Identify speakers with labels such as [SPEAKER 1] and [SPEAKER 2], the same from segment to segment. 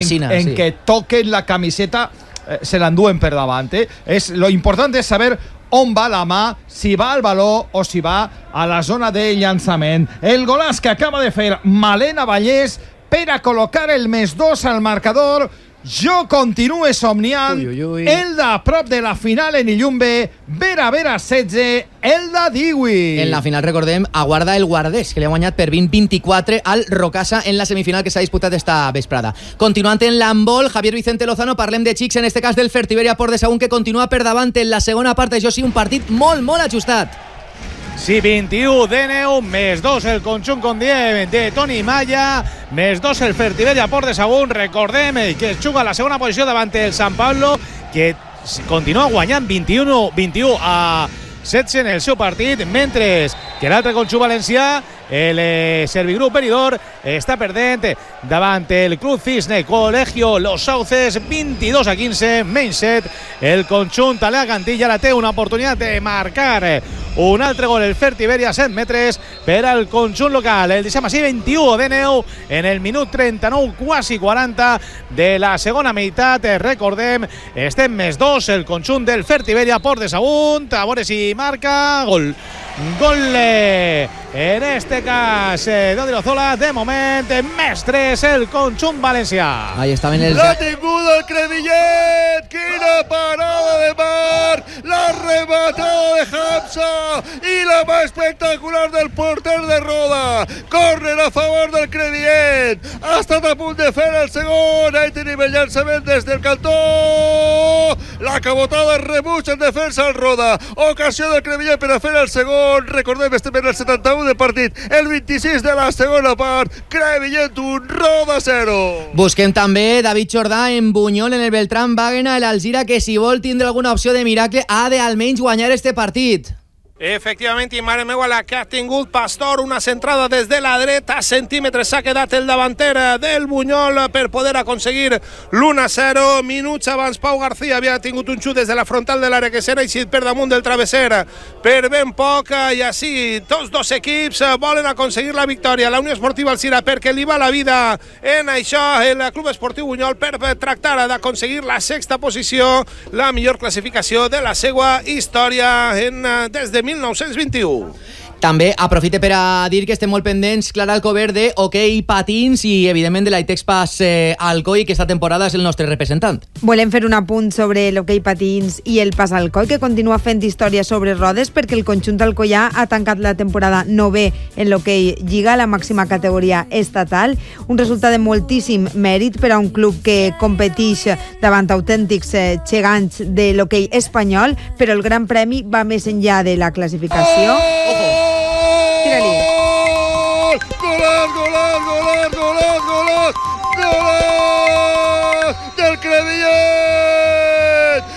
[SPEAKER 1] en que toquen la camiseta se l'enduen per davant. Lo important és saber on va la mà, si va al baló o si va a la zona de llançament. El golaç que acaba de fer Malena Vallès per a col·locar el +2 al marcador. Jo continue somniant. Elda a prop de la final en Illumbe. Vera 16, Elda 18.
[SPEAKER 2] En la final, recordem, aguarda el Guardés, que li ha guanyat per 20-24 al Rocasa en la semifinal que s'ha disputat esta vesprada. Continuant en l'handbol, Javier Vicente Lozano, parlem de xics, en este cas del Fertiberia Port de Sagunt, que continua per davant en la segona part. Això sí, un partit molt, molt ajustat.
[SPEAKER 3] Sí, 21 d'Eneu, +2 el conjunt con 10 de Toni Maya, +2 el Fertiberia Port de Sagunt. Recordem que es juga la segona posició davant el San Pablo, que continua guanyant 21 a 16 en el seu partit, mentre que l'altre conjunt valencià, el Servigroup Benidorm, està perdent davant el Club Cisne Colegio Los Sauces 22-15, menys 7 el conjunt alacantí. Ja la té una oportunitat de marcar un altre gol el Fertiberia, 7 metres per al conjunt local. El deixem així, 21 de neu en el minut 39, quasi 40 de la segona meitat. Recordem, estem +2 el conjunt del Fertiberia Port de Sagunt. A veure si marca gol en este cas d'Odriozola. De moment, +3 el conjunt valencià.
[SPEAKER 2] Ahí estaven els...
[SPEAKER 4] L'ha tingut el Crevillent, quina parada de Marc, la rematada de Hamza i la mà espectacular del porter de Roda. Córner a favor del Crevillent, ha estat a punt de fer el segon. Ahí tenim el llançament des del cantó, la cabotada rebuig en defensa al Roda, ocasió del Crevillent per a fer el segon. Recordem, estem en el 71 de partit, el 26 de la segona part. Crevillent 1, Roda 0.
[SPEAKER 2] Busquem també David Jordà en Bunyol, en el Beltrán Bàguena, l'Alzira, que si vol tindre alguna opció de miracle ha de almenys guanyar este partit.
[SPEAKER 5] Efectivament, i mare meua la que ha tingut Pastor, una centrada des de la dreta, centímetres s'ha quedat el davanter del Bunyol per poder aconseguir l'1-0. Minuts abans Pau García havia tingut un xut des de la frontal de l'àrea que s'era eixit per damunt del travesser per ben poc, i així tots dos equips volen aconseguir la victòria. La Unió Esportiva Alzira perquè li va la vida en això, el Club Esportiu Bunyol per tractar d'aconseguir la sexta posició, la millor classificació de la seva història des de 1921.
[SPEAKER 2] També aprofite per a dir que estem molt pendents, Clara Alcover, de hoquei patins i, evidentment, de l'Aitex Pas Alcoi, que esta temporada és el nostre representant.
[SPEAKER 6] Volem fer un apunt sobre l'hoquei patins i el Pas Alcoi, que continua fent història sobre rodes, perquè el conjunt alcoià ha tancat la temporada 9è en l'hoquei Lliga, la màxima categoria estatal. Un resultat de moltíssim mèrit per a un club que competeix davant autèntics gegants de l'hoquei espanyol, però el gran premi va més enllà de la classificació.
[SPEAKER 4] ¡Golazo del Crevillent!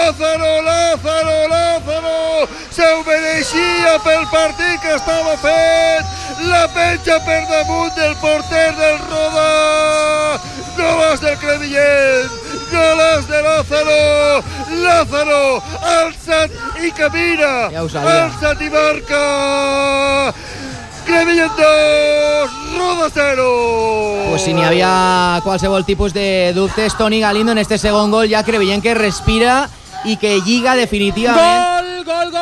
[SPEAKER 4] Lázaro! Se ho mereixia pel partit que estava fent. La penja per damunt del porter del Roda. Golaç del Crevillent! Golaç de Lázaro! Alça't i camina!
[SPEAKER 2] Ja ho sabia.
[SPEAKER 4] Alça't i marca! Crevillent 2, Roda 0.
[SPEAKER 2] Pues si n'hi havia qualsevol tipus de dubtes, Toni Galindo en este segon gol, ja Crevillent que respira i que lliga definitivament.
[SPEAKER 7] Gol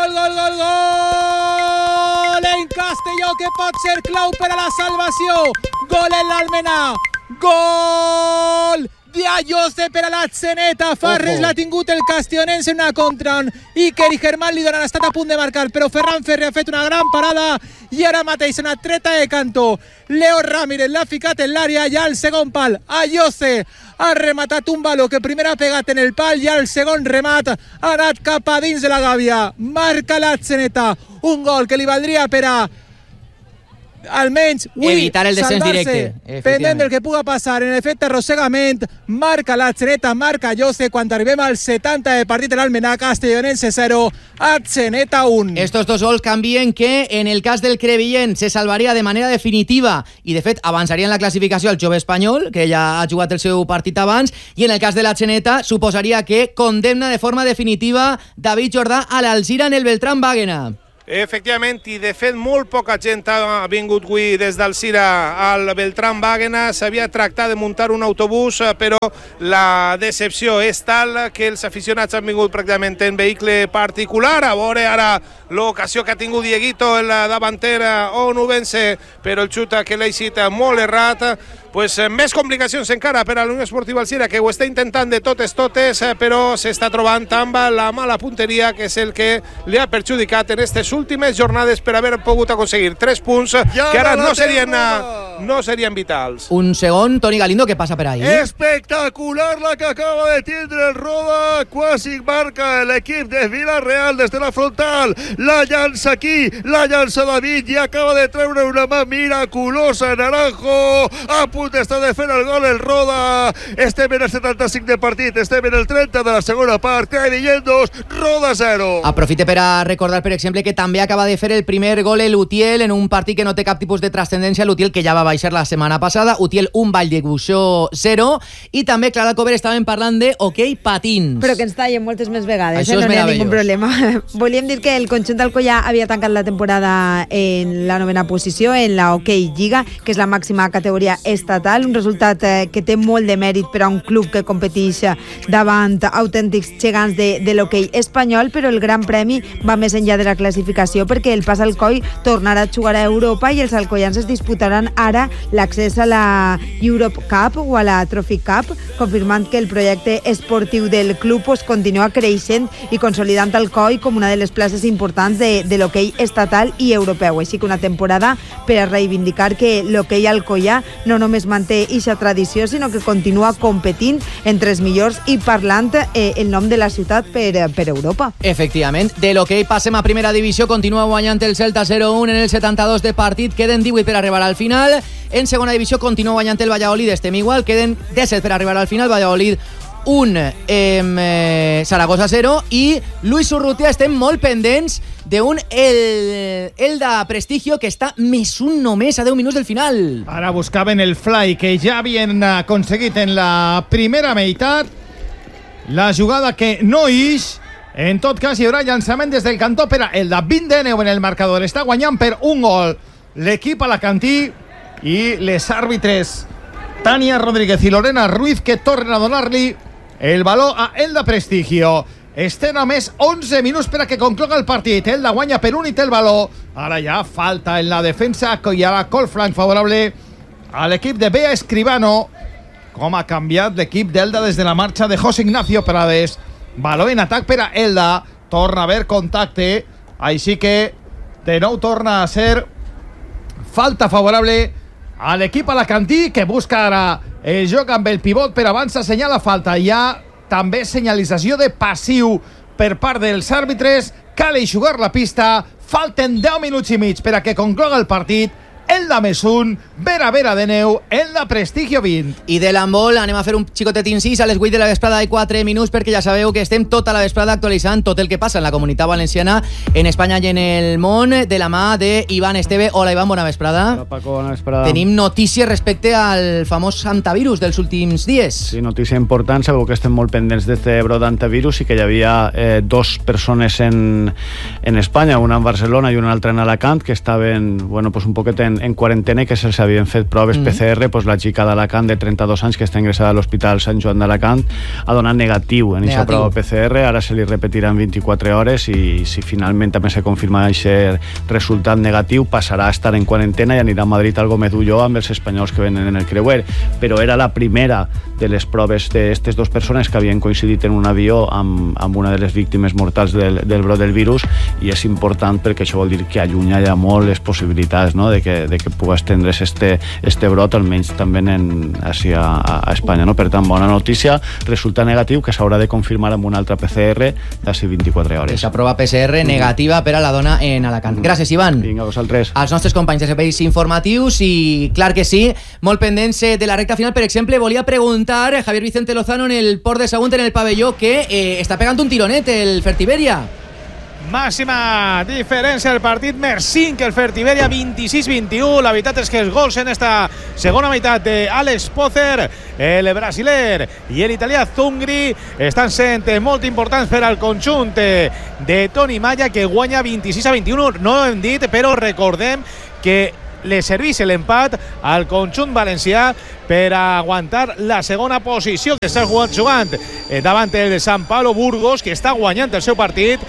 [SPEAKER 7] en Castelló, que pot ser clau per a la salvació. Gol en l'Almenar. Gol de Ayose per a l'Atzeneta. Farres l'ha tingut el Castellonense en una contra. Iker i Germán Lidon han estat a punt de marcar, però Ferran Ferri ha fet una gran parada i ara mateix una treta de cantó. Leo Ramírez l'ha ficat en l'àrea i al segon pal Ayose ha rematat un baló que primer ha pegat en el pal i al segon remat ha anat cap a dins de la gàbia. Marca l'Atzeneta, un gol que li valdria per a almenys
[SPEAKER 2] evitar el descens directe,
[SPEAKER 7] pendent del que puga passar. En efecte, arrossegament, marca l'Atzeneta, marca Ayose. Quan arribem al 70 de partit, l'Almenar, Castellonense 0, Atzeneta 1.
[SPEAKER 2] Estos dos gols canvien que en el cas del Crevillent se salvaria de manera definitiva i de fet avançaria en la classificació al jove espanyol, que ja ha jugat el seu partit abans, i en el cas de l'Atzeneta suposaria que condemna de forma definitiva David Jordà a l'Alzira en el Beltrán Bàguena.
[SPEAKER 5] Efectivament, i de fet molt poca gent ha vingut avui des d'Alzira al Beltrán Wagner. S'havia tractat de muntar un autobús, però la decepció és tal que els aficionats han vingut pràcticament en vehicle particular. A veure ara l'ocasió que ha tingut Dieguito en la davantera onubense, però el xut que l'ha eixit molt errat. Pues més complicacions encara per a la Unió Esportiva Alzira, que ho està intentant de totes, però s'està trobant amb la mala punteria, que és el que li ha perjudicat en aquestes últimes jornades per haver pogut aconseguir 3 punts que ara no serien vitals.
[SPEAKER 2] Un segon, Toni Galindo, què passa per ahí?
[SPEAKER 4] Espectacular la que acaba de tindre el Roda, quasi marca l'equip de Villarreal des de la frontal, la llança aquí, la llança David i acaba de treure una mà miraculosa Naranjo, a punt està de fer el gol el Roda. Estem en el 75 de partit, estem en el 30 de la segona part, Crevillent Roda 0.
[SPEAKER 2] Aprofite per a recordar, per exemple, que també acaba de fer el primer gol l'Utiel en un partit que no té cap tipus de transcendència, l'Utiel que ja va baixar la setmana passada, Utiel 1, Valldebuixó 0, i també Clara Cover estaven parlant de hoquei patins.
[SPEAKER 6] Però que ens tallen moltes més vegades,
[SPEAKER 2] això
[SPEAKER 6] no
[SPEAKER 2] és
[SPEAKER 6] hi ha ningú problema. Volíem dir que el conjunt d'Alcoyà havia tancat la temporada en la 9ª posició, en la Hockey Lliga, que és la màxima categoria estatal, un resultat que té molt de mèrit per a un club que competeix davant autèntics gegants de l'hoquei espanyol, però el gran premi va més enllà de la classificació, perquè el Pas Alcoi tornarà a jugar a Europa i els alcoians es disputaran ara l'accés a la Europe Cup o a la Trophy Cup, confirmant que el projecte esportiu del club continua creixent i consolidant Alcoi com una de les places importants de l'hoquei estatal i europeu. Així que una temporada per a reivindicar que l'hoquei alcoià no només manté eixa tradició, sinó que continua competint entre els millors i parlant el nom de la ciutat per Europa.
[SPEAKER 2] Efectivament. De l'hoquei passem a primera divisió, continua guanyant el Celta 0-1 en el 72 de partit, queden 18 per arribar al final. En segona divisió continua guanyant el Valladolid, estem igual, queden 17 per arribar al final, Valladolid 1, Saragossa 0, i Luis Urrutia estem molt pendents d'un Elda Prestigio que està més un només a 10 minuts del final.
[SPEAKER 1] Ara buscaven el fly que ja havien aconseguit en la primera meitat, la jugada que no ix. En tot cas hi haurà llançament des del cantó per a Elda. 20-9 en el marcador, està guanyant per un gol l'equip alacantí, i les àrbitres Tania Rodríguez i Lorena Ruiz que tornen a donar-li el valor a Elda Prestigio. Estem a més 11 minuts per a que concloga el partit. Elda guanya per un i té el valor. Ara ja falta en la defensa, que hi ha col flanc favorable a l'equip de Bea Escribano. Com ha canviat l'equip d'Elda des de la marxa de José Ignacio Prades. Valor en atac per a Elda, torna a haver contacte, així que de nou torna a ser falta favorable a l'equip alacantí, que busca ara el joc amb el pivot, però abans assenyala falta. Hi ha també senyalització de passiu per part dels àrbitres. Cal eixugar la pista, falten 10 minuts i mig per a que concloga el partit. Elda més un, Vera de neu, Elda Prestigio 20.
[SPEAKER 2] I de l'handbol anem a fer un xicotet incís a les 8 de la vesprada i 4 minuts, perquè ja sabeu que estem tota la vesprada actualitzant tot el que passa en la comunitat valenciana, en Espanya i en el món, de la mà d'Ivan Esteve. Hola Ivan, bona vesprada.
[SPEAKER 8] Hola Paco, bona vesprada.
[SPEAKER 2] Tenim notícies respecte al famós antivirus dels últims dies.
[SPEAKER 8] Sí, notícia important. Sabeu que estem molt pendents d'este brot d'antivirus i que hi havia dos persones en Espanya, una en Barcelona i una altra en Alacant, que estaven, bueno, pues un poquet en quarantena i que se'ls havien fet proves PCR. Pues la xica d'Alacant de 32 anys que està ingressada a l'Hospital Sant Joan d'Alacant ha donat negatiu en aquesta prova PCR. Ara se li repetirà en 24 hores i si finalment també se confirma aquest resultat negatiu, passarà a estar en quarantena i anirà a Madrid al Gómez Ulló amb els espanyols que venen en el creuer. Però era la primera de les proves d'aquestes dues persones que havien coincidit en un avió amb una de les víctimes mortals del brot del virus, i és important perquè això vol dir que allunya ja molt les possibilitats, no?, de que pugui estendre's este brot, almenys també a Espanya, no? Per tant, bona notícia, resultat negatiu que s'haurà de confirmar amb una altra PCR d'ací 24 hores.
[SPEAKER 2] Aquesta prova PCR negativa per a la dona en Alacant. Gràcies, Ivan.
[SPEAKER 8] Vinga, vosaltres.
[SPEAKER 2] Als nostres companys de serveis informatius, i clar que sí, molt pendents de la recta final. Per exemple, volia preguntar a Javier Vicente Lozano en el Port de Sagunt, en el pavelló, que està pegant un tironet el Fertiberia.
[SPEAKER 3] Màxima diferència del partit, més 5 el Fertiberia, 26-21. La veritat és que els gols en esta segona meitat d'Àlex Pozer, el brasiler i l'italià Zungri, estan sent molt importants per al conjunt de Toni Malla, que guanya 26-21. No ho hem dit, però recordem que le serveix l'empat al conjunt valencià per aguantar la segona posició que està jugant davant el Sant Pablo Burgos, que està guanyant el seu partit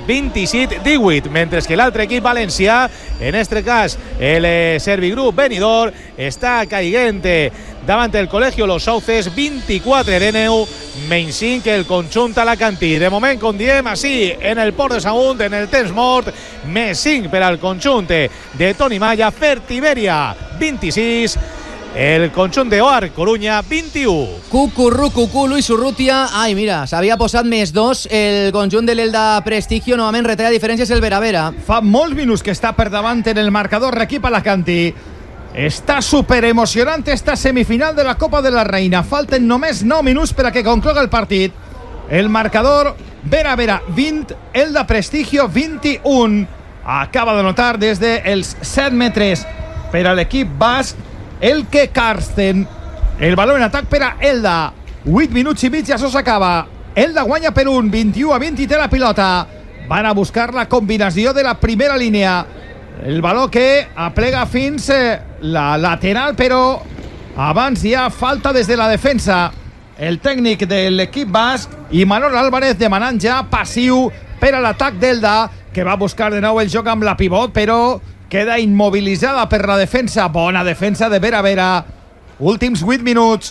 [SPEAKER 3] 27-18, mentre que l'altre equip valencià, en este cas el Servigroup Benidorm, està caiguent davant el Colegio Los Sauces 24-9, menys 5 el conjunt alacantí. De moment, com diem, així en el Port de Sagunt, en el temps mort, més 5 per al conjunt de Toni Malla. Fertiberia 26, el conjunt d'Oar Corunya 21.
[SPEAKER 2] Cucurrucucú, Luis Urrutia. Ai, mira, s'havia posat més 2 el conjunt de l'Elda Prestigio. Novament retalla diferències el Vera-Vera.
[SPEAKER 1] Fa molts minuts que està per davant en el marcador l'equip alacantí. Està superemocionant esta semifinal de la Copa de la Reina. Falten només 9 minuts per a que conclogui el partit. El marcador, Vera-Vera 20, Elda Prestigio 21. Acaba de notar des dels 7 metres per a l'equip basc Elke Karsten. El baló en atac per a Elda. 8 minuts i mig, això s'acaba. Elda guanya per 1, 21-20, té la pilota. Van a buscar la combinació de la primera línia. El baló que aplega fins la lateral, però abans hi ha falta des de la defensa. El tècnic de l'equip basc i Manol Álvarez demanant ja passiu per a l'atac d'Elda, que va buscar de nou el joc amb la pivot, però queda immobilitzada per la defensa. Bona defensa de Vera-Vera. Últims 8 minuts,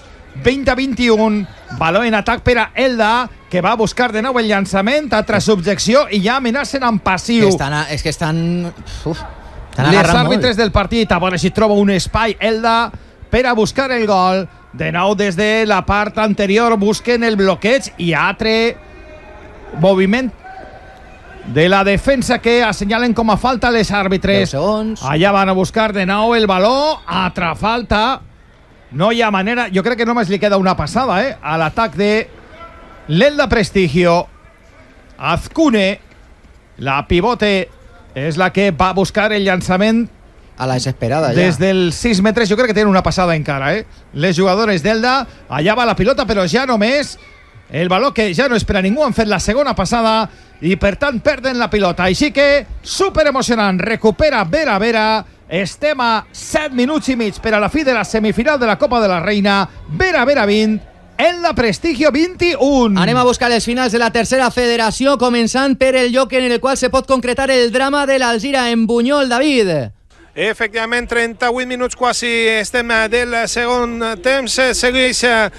[SPEAKER 1] 20-21. Baló en atac per a Elda, que va buscar de nou el llançament, altra subjecció, i ja amenacen amb passiu.
[SPEAKER 2] És que estan
[SPEAKER 1] Les àrbitres del partit, a veure si troba un espai Elda per a buscar el gol. De nou des de la part anterior busquen el bloqueig i altre moviment de la defensa que assenyalen com a falta les àrbitres. Allà van a buscar de nou el baló, altra falta. No hi ha manera, jo crec que només li queda una passada a l'atac de l'Elda Prestigio. Azcune, la pivote, és la que va buscar el llançament
[SPEAKER 2] a la desesperada ja.
[SPEAKER 1] Des dels 6 metres, jo crec que tenen una passada encara, les jugadores d'Elda. Allà va la pilota, però ja només el baló, que ja no és per a ningú. Han fet la segona passada i per tant perden la pilota, així que super emocionant. Recupera Vera-Vera. Estem a 7 minuts i mig per a la fi de la semifinal de la Copa de la Reina. Vera-Vera 20, Elda Prestigio 21.
[SPEAKER 2] Anem a buscar els finals de la tercera federació, començant per el lloc en el qual se pot concretar el drama de l'Alzira en Bunyol. David.
[SPEAKER 5] Efectivament, 38 minuts quasi estem del segon temps. Segueix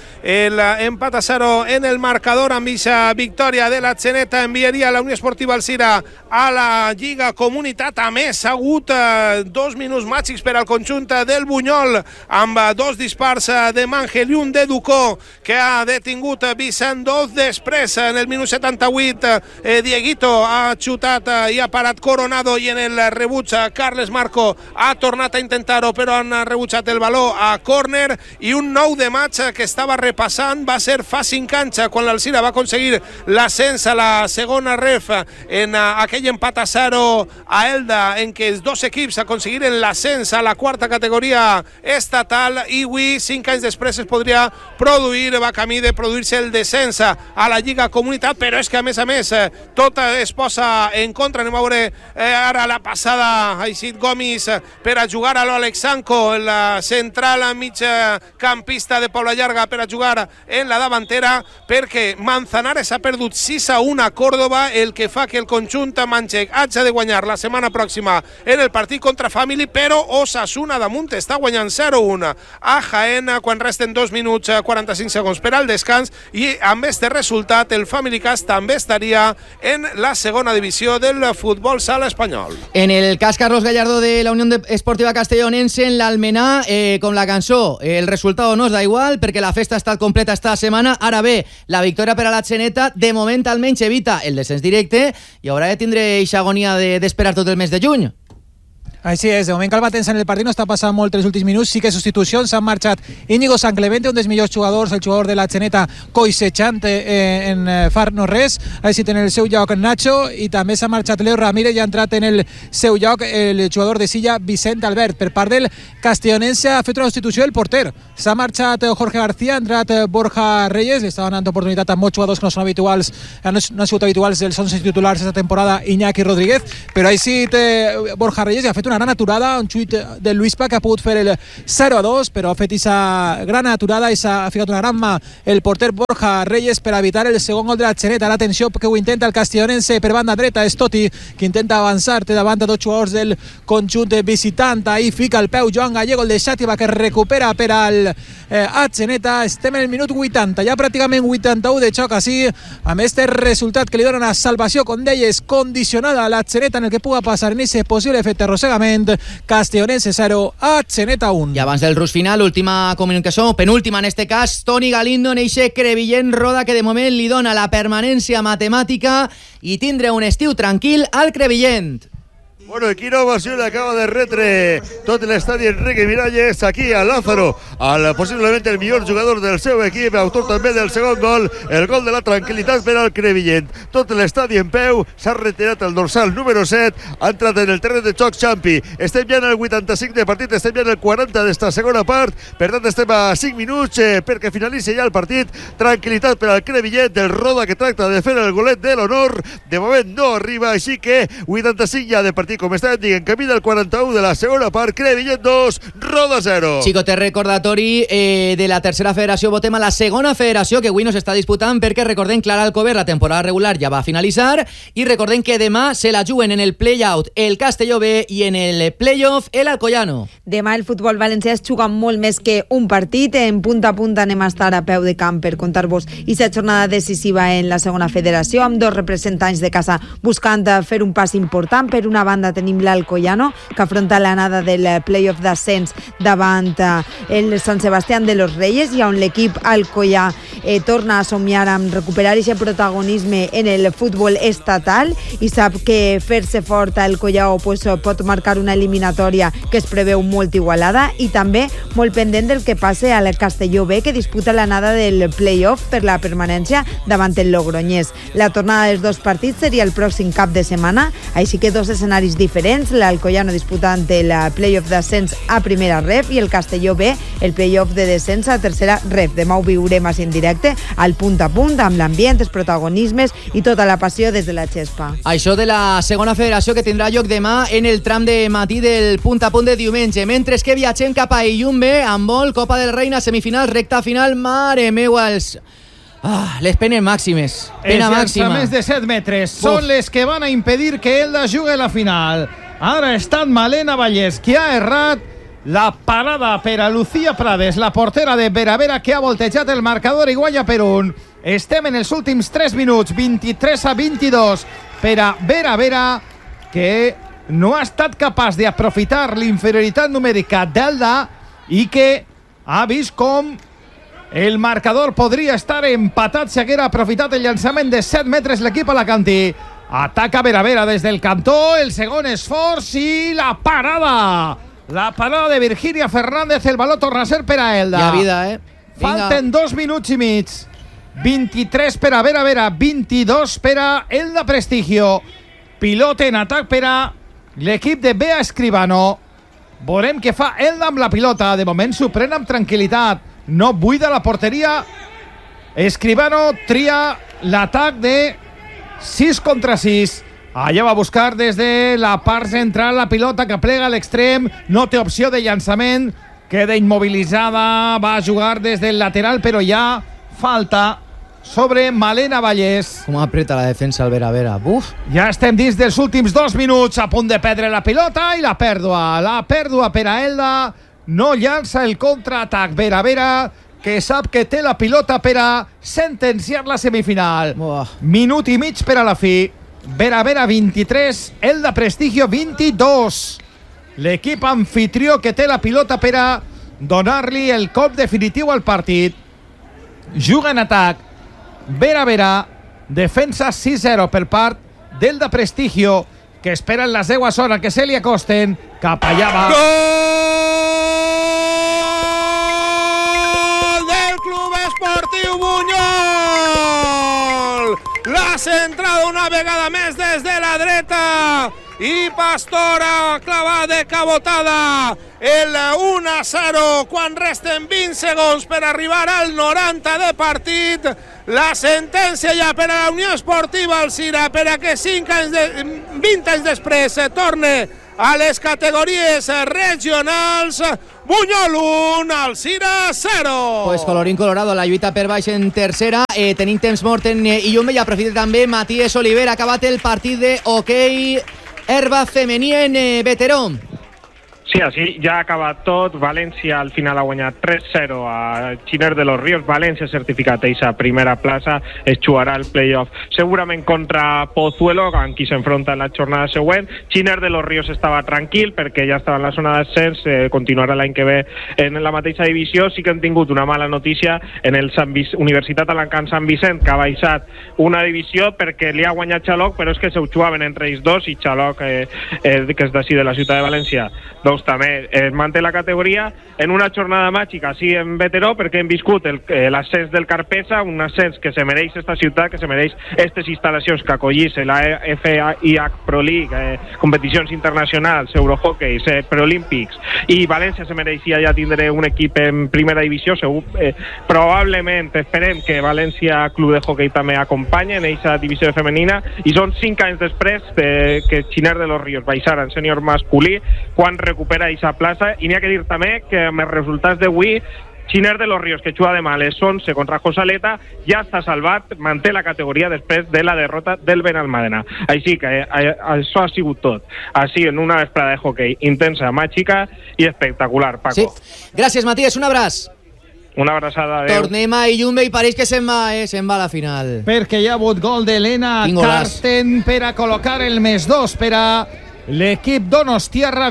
[SPEAKER 5] l'empat a 0 en el marcador amb aquesta victòria de la Xeneta. Enviaria la Unió Esportiva Alzira a la Lliga Comunitat. A més, ha hagut 2 minuts màgics per al conjunt del Bunyol, amb 2 dispars de Mangel i un de Ducó, que ha detingut Vicent Doz. Després, en el minut 78, Dieguito ha xutat i ha parat Coronado, i en el rebuig Carles Marco ha tornat a intentar-ho, però han rebutjat el baló a córner. I un nou de maig que estava repassant va ser fa 5 anys, quan l'Alzira va aconseguir l'ascens a la segona ref en aquell empat a 0 a Elda, en què els dos equips aconseguiren l'ascens a la quarta categoria estatal, i avui, 5 anys després, es podria produir, va camí de produir-se el descens a la Lliga Comunitat. Però és que, a més, tot es posa en contra. Anem a veure ara la passada. Ha eixit Gomis per a jugar a l'Alexanco, la central migcampista de Paula Llarga, per a jugar en la davantera, perquè Manzanares ha perdut 6-1 a Córdoba, el que fa que el conjunt manxec hagi de guanyar la setmana pròxima en el partit contra Family. Però Osasuna damunt està guanyant 0-1 a Jaén quan resten 2 minuts 45 segons per al descans, i amb este resultat el Family Cas també estaria en la segona divisió del futbol sala espanyol.
[SPEAKER 2] En el cas Carlos Gallardo de la Unión Esportiva Castellonense, en l'Almenar, con la cançó, el resultat no es da igual, perquè la festa ha estat completa esta setmana. Ara bé, la victòria per a la Xeneta de moment almenys evita el descens directe, i haurà de tindre eixa agonia d'esperar tot el mes de juny.
[SPEAKER 7] Així és, de moment calma tensa en el partit, no està passant molt els últims minuts, sí que substitucions, s'han marxat Íñigo San Clemente, un dels millors jugadors, el jugador de la Xeneta, coixejant en far no res, ha decidit en el seu lloc Nacho, i també s'ha marxat Leo Ramírez i ha entrat en el seu lloc el jugador de Silla, Vicent Albert. Per part del Castellonense ha fet una substitució del porter, s'ha marxat Jorge García, ha entrat Borja Reyes, li està donant oportunitat a molts jugadors que no són habituals, no han sigut habituals dels 11 titulars aquesta temporada, Iñaki Rodríguez, però així Borja Reyes ha fet una gran aturada, un xuit de Luispa que ha pogut fer el 0-2, però ha fet aquesta gran aturada i s'ha ficat una gran mà el porter Borja Reyes per evitar el segon gol de la Xeneta. Ara atenció que ho intenta el Castellonense per banda dreta, és Totti que intenta avançar, té davant de dos jugadors del conjunt visitant, ahí fica el peu Joan Gallego, el de Xàtiva que recupera per al Xeneta. Estem en el minut 80, ja pràcticament 81 de xoc així, amb este resultat que li dona una salvació, com deies, condicionada a la Xeneta en el que puga passar en ese possible efecte arrossegament. Castellonense 0, Xeneta 1.
[SPEAKER 2] I abans del rush final, última comunicació, penúltima en este cas, Toni Galindo en eixe Crevillent Roda, que de moment li dona la permanència matemàtica i tindre un estiu tranquil al Crevillent.
[SPEAKER 4] Bueno, y quina ovació le acaba de retre tot l'estadi Enrique Miralles aquí a Lázaro, possiblement el millor jugador del seu equip, autor també del segon gol, el gol de la tranquil·litat per al Crevillent. Tot l'estadi en peu, s'ha retirat el dorsal número 7, ha entrat en el terreny de xoc Champi. Estem ja en el 85 de partit, estem ja en el 40 d'esta segona part, per tant estem a 5 minuts perquè finalitzi ja el partit. Tranquil·litat per al Crevillent, el Roda que tracta de fer el golet de l'honor, de moment no arriba, així que 85 ja de partit. Com estàvem dient, camí del 41 de la segona part, Crevillent 2, Roda 0.
[SPEAKER 2] Xicotet recordatori de la tercera federació, votem a la segona federació que avui no s'està disputant perquè recordem Clara Alcover, la temporada regular ja va finalitzar i recordem que demà se la juguen en el play-out el Castelló B i en el play-off el Alcoyano.
[SPEAKER 6] Demà el futbol valencià es juga molt més que un partit, en punta a punta anem a estar a peu de camp per contar-vos aquesta jornada decisiva en la segona federació amb dos representants de casa buscant fer un pas important. Per una banda tenim l'Alcoyano, que afronta l'anada del play-off d'ascens davant el Sant Sebastián de los Reyes, i on l'equip alcoià torna a somiar amb recuperar aquest protagonisme en el futbol estatal i sap que fer-se fort al Collao pot marcar una eliminatòria que es preveu molt igualada, i també molt pendent del que passe al Castelló B, que disputa l'anada del play-off per la permanència davant el Logroñés. La tornada dels dos partits seria el pròxim cap de setmana, així que dos escenaris diferents, l'Alcoyano disputant el play-off d'ascens a primera ref i el Castelló B el play-off de descens a tercera ref. Demà ho viurem així en directe, al punt a punt, amb l'ambient, els protagonismes i tota la passió des de la xespa.
[SPEAKER 2] Això de la segona federació que tindrà lloc demà en el tram de matí del punt a punt de diumenge, mentre que viatgem cap a Illumbe, amb vol, Copa del Reina, semifinal, recta final, mare meua, les penes màximes. Pena màxima.
[SPEAKER 1] Els llançaments de 7 metres són les que van a impedir que Elda jugui la final. Ara ha estat Malena Vallès, qui ha errat la parada per a Lucía Prades, la portera de Veravera, que ha voltejat el marcador i guanya per 1. Estem en els últims 3 minuts, 23-22 per a Veravera, que no ha estat capaç d'aprofitar l'inferioritat numèrica d'Elda i que ha vist com el marcador podria estar empatat si haguera aprofitat el llançament de 7 metres l'equip alacantí. Ataca Veravera des del cantó, el segon esforç i la parada. La parada de Virginia Fernández, el baló torna a ser per a Elda.
[SPEAKER 2] Hi ha vida, Vinga.
[SPEAKER 1] Falten 2 minuts i mig. 23 per a Veravera, 22 per a Elda Prestigio. Pilota en atac per a l'equip de Bea Escribano. Veurem què fa Elda amb la pilota. De moment s'ho pren amb tranquil·litat. No buida la porteria. Escribano tria l'atac de 6 contra 6. Allà va a buscar des de la part central la pilota que plega a l'extrem. No té opció de llançament. Queda immobilitzada. Va a jugar des del lateral, però ja falta sobre Malena Vallès.
[SPEAKER 2] Com apreta la defensa al Veravera. Buf.
[SPEAKER 1] Ja estem dins dels últims 2 minuts. A punt de perdre la pilota i la pèrdua. La pèrdua per a Elda. No llança el contraatac. Veravera, que sap que té la pilota per a sentenciar la semifinal. Minut i mig per a la fi. Veravera 23, Elda Prestigio 22. L'equip anfitrió que té la pilota per a donar-li el cop definitiu al partit. Juga en atac Veravera, defensa 6-0 per part d'Elda Prestigio, que esperen la seva zona, que se li acosten cap allà va.
[SPEAKER 5] Gol del Club Esportiu Bunyol! La centrada una vegada més des de la dreta i Pastor ha clavat de cabotada el 1-0 quan resten 20 segons per arribar al 90 de partit. La sentència ja per a la Unió Esportiva Alzira per a que 20 anys després se torne a les categories regionals. Bunyol 1, Alzira 0.
[SPEAKER 2] Pues colorín colorado, la lluita per baix en tercera. Tenim temps mort en Illumbe i aprofita també Matías Oliver. Ha acabat el partit de hoquei herba femení en Veteró.
[SPEAKER 9] Sí, així ja ha acabat tot. València al final ha guanyat 3-0 a Xiner de los Ríos. València certificat eixa primera plaça, es jugarà el playoff segurament contra Pozuelo, amb qui s'enfronta en la jornada següent. Xiner de los Ríos estava tranquil perquè ja estava en la zona d'ascens, continuarà l'any que ve en la mateixa divisió. Sí que hem tingut una mala notícia en el Universitat Alacant Sant Vicent, que ha baixat una divisió perquè li ha guanyat Xaloc, però és que se ho jugaven entre ells dos i Xaloc, que és d'ací de la ciutat de València, doncs també es manté la categoria en una jornada màgica així en Veteró, perquè hem viscut l'ascens del Carpesa, un ascens que se mereix esta ciutat, que se mereix aquestes instal·lacions que acollís la FIH Pro League, competicions internacionals, Eurohockey, Preolímpics, i València se mereixia ja tindre un equip en primera divisió. Probablement esperem que València Club de Hockey també acompanye en aquesta divisió femenina, i són 5 anys després que Xiner de los Ríos baixara en sènior masculí quan recupera aquesta plaça. I n'hi ha que dir també que amb els resultats d'avui, Xiner de los Ríos, que juga demà a les 11 contra Josaleta, ja està salvat, manté la categoria després de la derrota del Benalmádena. Així que això ha sigut tot. Així, en una vesprada de hoquei intensa, màgica i espectacular, Paco.
[SPEAKER 2] Sí. Gràcies, Matías, un abraç.
[SPEAKER 9] Una abraçada, adeu.
[SPEAKER 2] Tornem a Illumbe i pareix que se'n va a la final.
[SPEAKER 1] Perquè hi ha hagut gol d'Helena Karsten per a col·locar el +2 per a l'equip Donostiarra,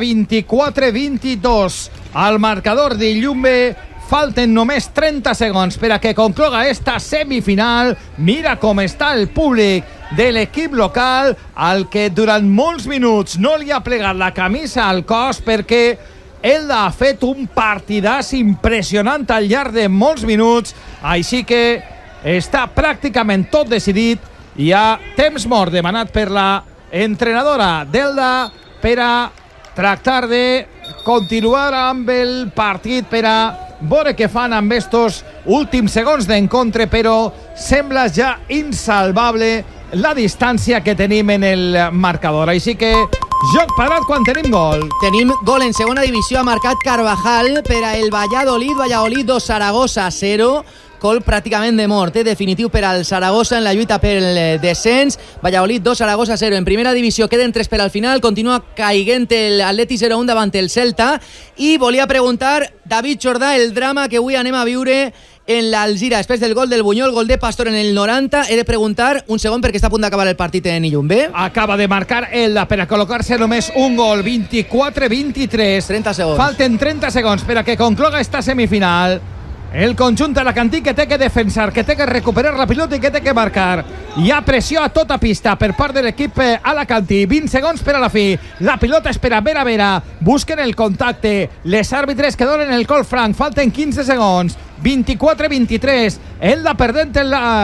[SPEAKER 1] 24-22 al marcador d'Illumbe. Falten només 30 segons per a que concloga esta semifinal. Mira com està el públic de l'equip local, al que durant molts minuts no li ha plegat la camisa al cos, perquè ell ha fet un partidàs impressionant al llarg de molts minuts. Així que està pràcticament tot decidit. Hi ha temps mort demanat per la entrenadora d'Elda per a tractar de continuar amb el partit, per a veure què fan amb estos últims segons d'encontre, però sembla ja insalvable la distància que tenim en el marcador. Així que joc parat quan tenim gol.
[SPEAKER 2] Tenim gol en segona divisió, ha marcat Carvajal per a el Valladolid 2, Saragossa 0. Gol pràcticament de mort, definitiu per al Saragossa en la lluita pel descens. Valladolid 2, Saragossa 0. En primera divisió queden 3 per al final. Continua caiguent l'Atleti 0-1 davant el Celta. I volia preguntar, David Jordà, el drama que avui anem a viure en l'Alzira després del gol del Bunyol, gol de Pastor en el 90. He de preguntar un segon perquè està a punt d'acabar el partit en Illumbe.
[SPEAKER 1] Acaba de marcar Elda per a col·locar-se només un gol, 24-23.
[SPEAKER 2] 30 segons.
[SPEAKER 1] Falten 30 segons per a que concloga esta semifinal. El conjunt alacantí, que té que defensar, que té que recuperar la pilota i que té que marcar. Hi ha pressió a tota pista per part de l'equip alacantí. 20 segons per a la fi. La pilota és per a Vera. Busquen el contacte. Les àrbitres que donen el col franc. Falten 15 segons. 24-23. Elda perdent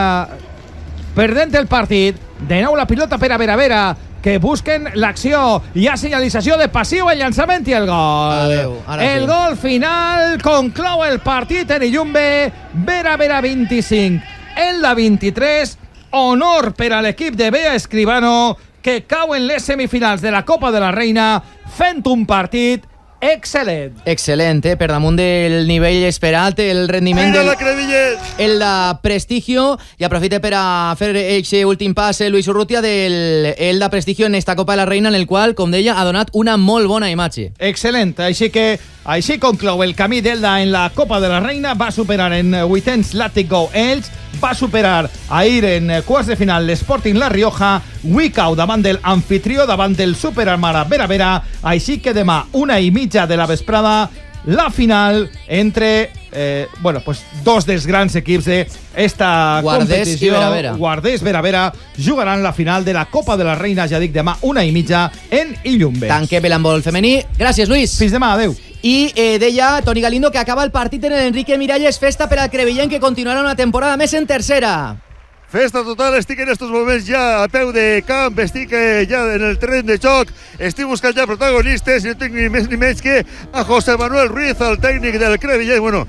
[SPEAKER 1] el partit. De nou la pilota per a Vera, que busquen l'acció. Hi ha senyalització de passiu, el llançament i el gol. El gol final conclou el partit en Illumbe. Vera 25, Elda 23. Honor per a l'equip de Bea Escribano, que cau en les semifinals de la Copa de la Reina fent un partit excel·lent.
[SPEAKER 2] Excel·lent, per damunt del nivell esperat, el rendiment el de Prestigio. I aprofite per a fer aquest últim pas, Luis Urrutia, del Elda Prestigio en esta Copa de la Reina, en el qual, com deia, ha donat una molt bona imatge.
[SPEAKER 1] Excel·lent, així conclou el camí d'Elda en la Copa de la Reina. Va superar en vuitens l'Àtico Elx, va superar ahir en quarts de final l'Sporting La Rioja, Wicau davant del anfitrió, davant del Super Armada Vera. Així que demà, 1:30 de la vesprada, la final entre bueno, pues dos dels grans equips d'esta competició, Guardés Vera, jugaran la final de la Copa de la Reina, ja dic, demà 1:30 en Illumbes.
[SPEAKER 2] Tanquem l'handbol femení. Gràcies, Luis.
[SPEAKER 1] Fins demà, adeu.
[SPEAKER 2] I deia Toni Galindo que acaba el partit en el Enrique Miralles, festa per al Crevillent, que continuarà una temporada més en tercera.
[SPEAKER 4] Festa total, estic en estos moments ja a peu de camp, estic ja en el terreny de joc, estic buscant ja protagonistes i no tinc ni més ni menys que a José Manuel Ruiz, el tècnic del Crevillent. Bueno,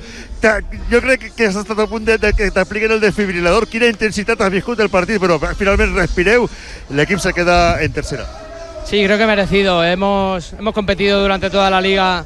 [SPEAKER 4] jo crec que has estat a punt de que t'apliquen el desfibrilador. Quina intensitat has viscut el partit, però finalment respireu, l'equip se queda en tercera.
[SPEAKER 10] Sí, creo que merecido. Hemos competido durante toda la liga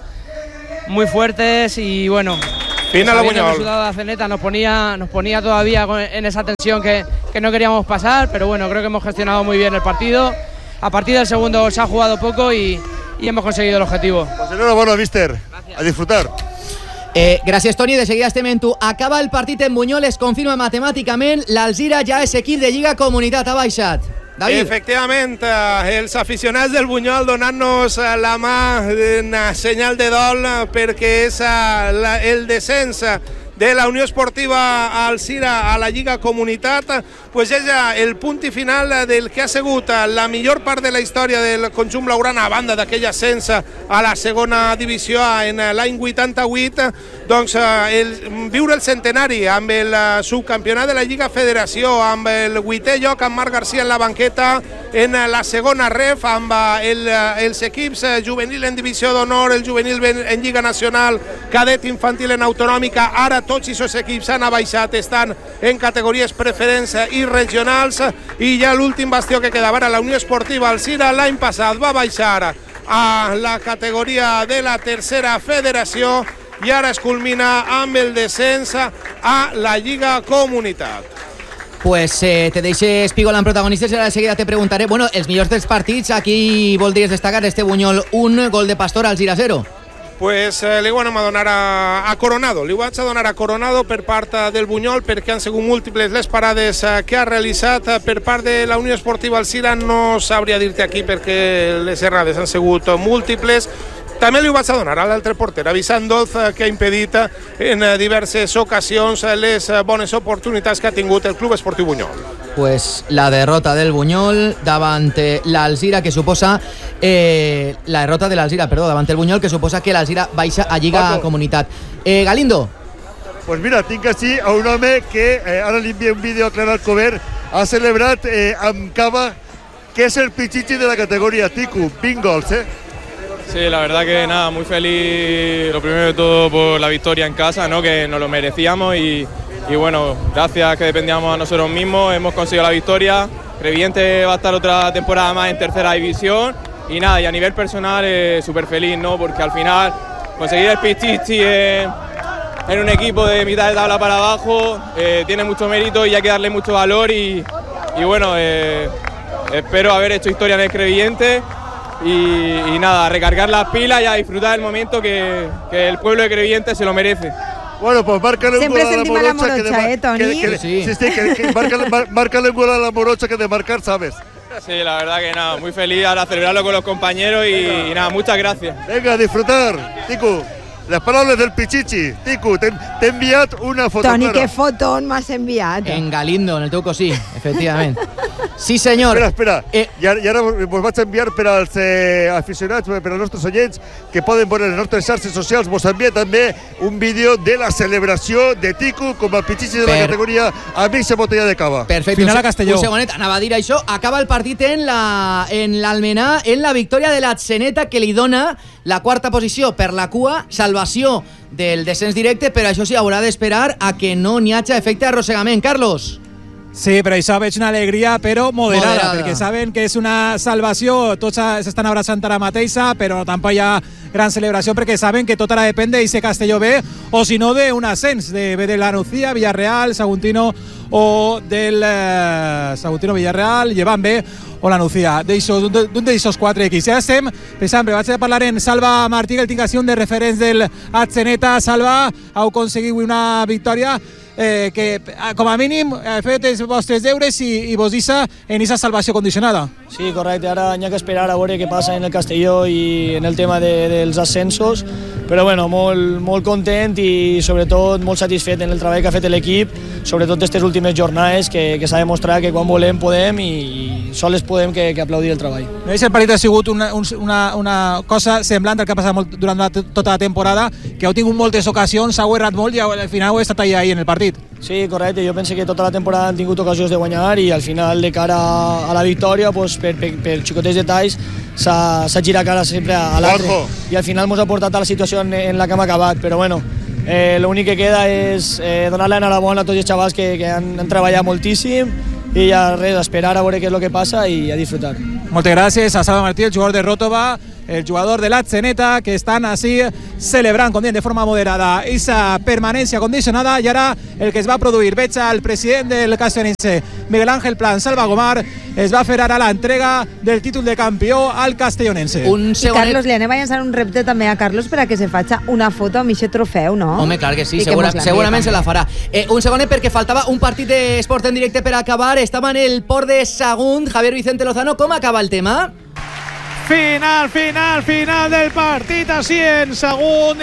[SPEAKER 10] muy fuertes y bueno,
[SPEAKER 5] Final
[SPEAKER 10] el resultado de la Ceneta nos ponía todavía en esa tensión que no queríamos pasar, pero bueno, creo que hemos gestionado muy bien el partido. A partir del segundo se ha jugado poco y hemos conseguido el objetivo.
[SPEAKER 4] Pues enhorabuena, mister. Gracias. A disfrutar.
[SPEAKER 2] Gràcies, Toni. De seguida estem en tu. Acaba el partit en Bunyol, es confirma matemàticament, l'Alzira ja és equip de Lliga Comunitat, ha baixat. David.
[SPEAKER 5] Efectivament, els aficionats del Bunyol donant-nos la mà en senyal de dol perquè és el descens de la Unió Esportiva Alzira a la Lliga Comunitat, pues és el punt i final del que ha sigut la millor part de la història del conjunt blaugrana a banda d'aquell ascens a la segona divisió en l'any 88, doncs viure el centenari amb el subcampionat de la Lliga Federació, amb el 8è lloc amb Marc Garcia en la banqueta en la segona ref, amb els equips juvenil en divisió d'honor, el juvenil en Lliga Nacional, cadet infantil en autonòmica. Ara tots aquests equips han abaixat, estan en categories preferents i regionals, i ja l'últim bastió que quedava era la Unió Esportiva Alzira. L'any passat va baixar a la categoria de la tercera federació i ara es culmina amb el descens a la Lliga Comunitat.
[SPEAKER 2] Pues te deixes Pigol amb protagonistes i ara de seguida te preguntaré, bueno, els millors dels partits, aquí voldries destacar este Bunyol 1, gol de Pastor, Alzira 0.
[SPEAKER 5] Pues li ho anem a donar a Coronado. Li ho vaig a donar a Coronado per part del Bunyol perquè han sigut múltiples les parades que ha realitzat. Per part de la Unió Esportiva Alzira no sabria dir-te aquí perquè les errades han sigut múltiples. També li ho vaig a donar a l'altre porter, a Vicent Doz, que ha impedit en diverses ocasions les bones oportunitats que ha tingut el Club Esportiu Bunyol.
[SPEAKER 2] Pues la derrota del Bunyol davant l'Alzira, que suposa la derrota de l'Alzira, perdó, davant el Bunyol, que suposa que l'Alzira baixa a Lliga Comunitat. Galindo.
[SPEAKER 4] Pues mira, tinc així a un home que ara li envia un vídeo a Clara Alcover, ha celebrat amb cava, que és el pichichi de la categoria Ticu, 20 gols,
[SPEAKER 11] Sí, la verdad que nada, muy feliz, lo primero de todo por la victoria en casa, ¿no? Que nos lo merecíamos y bueno, gracias que dependíamos a nosotros mismos, hemos conseguido la victoria. Crevillente va a estar otra temporada más en tercera división y nada, y a nivel personal súper feliz, ¿no? Porque al final conseguir el pichichi en un equipo de mitad de tabla para abajo tiene mucho mérito y hay que darle mucho valor y bueno, espero haber hecho historia en el Crevillente. Y nada, recargar las pilas y a disfrutar del momento que el pueblo de Crevillente se lo merece.
[SPEAKER 4] Bueno, pues márcale un gol a la Morocha,
[SPEAKER 6] Toni.
[SPEAKER 4] Márcale un gol a la Morocha, que de marcar sabes.
[SPEAKER 11] Sí, la verdad que nada, muy feliz ahora celebrarlo con los compañeros y nada, muchas gracias.
[SPEAKER 4] Venga, a disfrutar, Ticu. Les paraules del Pichichi. Ticu, t'he enviat una foto.
[SPEAKER 6] Toni, què foto m'has enviat?
[SPEAKER 2] En Galindo, en el teu cosí, efectivament. Sí, senyor.
[SPEAKER 4] Espera. I ara vos vaig enviar per als aficionats, per als nostres oients, que poden veure les nostres xarxes socials. Vos envia també un vídeo de la celebració de Ticu com a Pichichi de la categoria Amics i Botella de Cava.
[SPEAKER 2] Perfecte.
[SPEAKER 7] Final a Castelló.
[SPEAKER 2] Un segonet, anava a dir això. Acaba el partit en l'Almenar, en la victòria de l'Atzeneta, que li dona la quarta posició per la cua, salvació del descens directe, però això sí, haurà d'esperar a que no n'hi hagi efecte arrossegament. Carlos.
[SPEAKER 7] Sí, però això veig una alegria, però moderada, perquè saben que és una salvació, tots s'estan abraçant ara mateixa, però tampoc hi ha gran celebració, perquè saben que tot ara depèn d'Ice Castelló B, o si no d'un ascens de la Nucía, Villarreal, Saguntino, o del Saguntino, Villarreal, Llevant B, o la Nucía, d'un d'aquests quatre equips. Ja estem, per exemple, vaig a parlar en Salva Martí, que el tinc així un de referents del Atzeneta. Salva, heu aconseguit una victòria que com a mínim heu fet els vostres deures i vos deixa en aquesta salvació condicionada.
[SPEAKER 12] Sí, correcte, ara hi ha que esperar a veure què passa en el Castelló i en el tema dels ascensos, però bueno, molt content i sobretot molt satisfet en el treball que ha fet l'equip, sobretot aquestes últimes jornades que s'ha demostrat que quan volem podem i sols podem que aplaudir el treball.
[SPEAKER 7] No sé si el partit ha sigut una cosa semblant al que ha passat durant tota la temporada, que heu tingut moltes ocasions, s'ha errat molt i al final heu estat ahí en el partit.
[SPEAKER 12] Sí, correcte, jo penso que tota la temporada han tingut ocasions de guanyar i al final de cara a la victòria pues, per xicotets detalls s'ha girat cara sempre a l'altre i al final ens ha portat a la situació en la que hem acabat, però bueno, l'únic que queda és donar-li enhorabona a tots els xavals que han treballat moltíssim i ja res, esperar a veure què és el que passa i a disfrutar.
[SPEAKER 7] Moltes gràcies a Salva Martí, el jugador de Ròtova, el jugador de l'Atzeneta, que estan així celebrant, com diem, de forma moderada esa permanència condicionada. I ara el que es va produir, veig al president del Castellonense, Miguel Ángel Plan Salvagomar, es va fer ara l'entrega del títol de campió al Castellonense.
[SPEAKER 6] I Carlos, li anem a llançar un repte també a Carlos per a que se faci una foto amb aquest trofeu, no?
[SPEAKER 2] Home, clar que sí, segurament se la farà. Un segonet perquè faltava un partit d'esport en directe per acabar. Estava en el Port de Sagunt. Javier Vicente Lozano, com acaba el tema?
[SPEAKER 3] Final del partit així en Sagunt,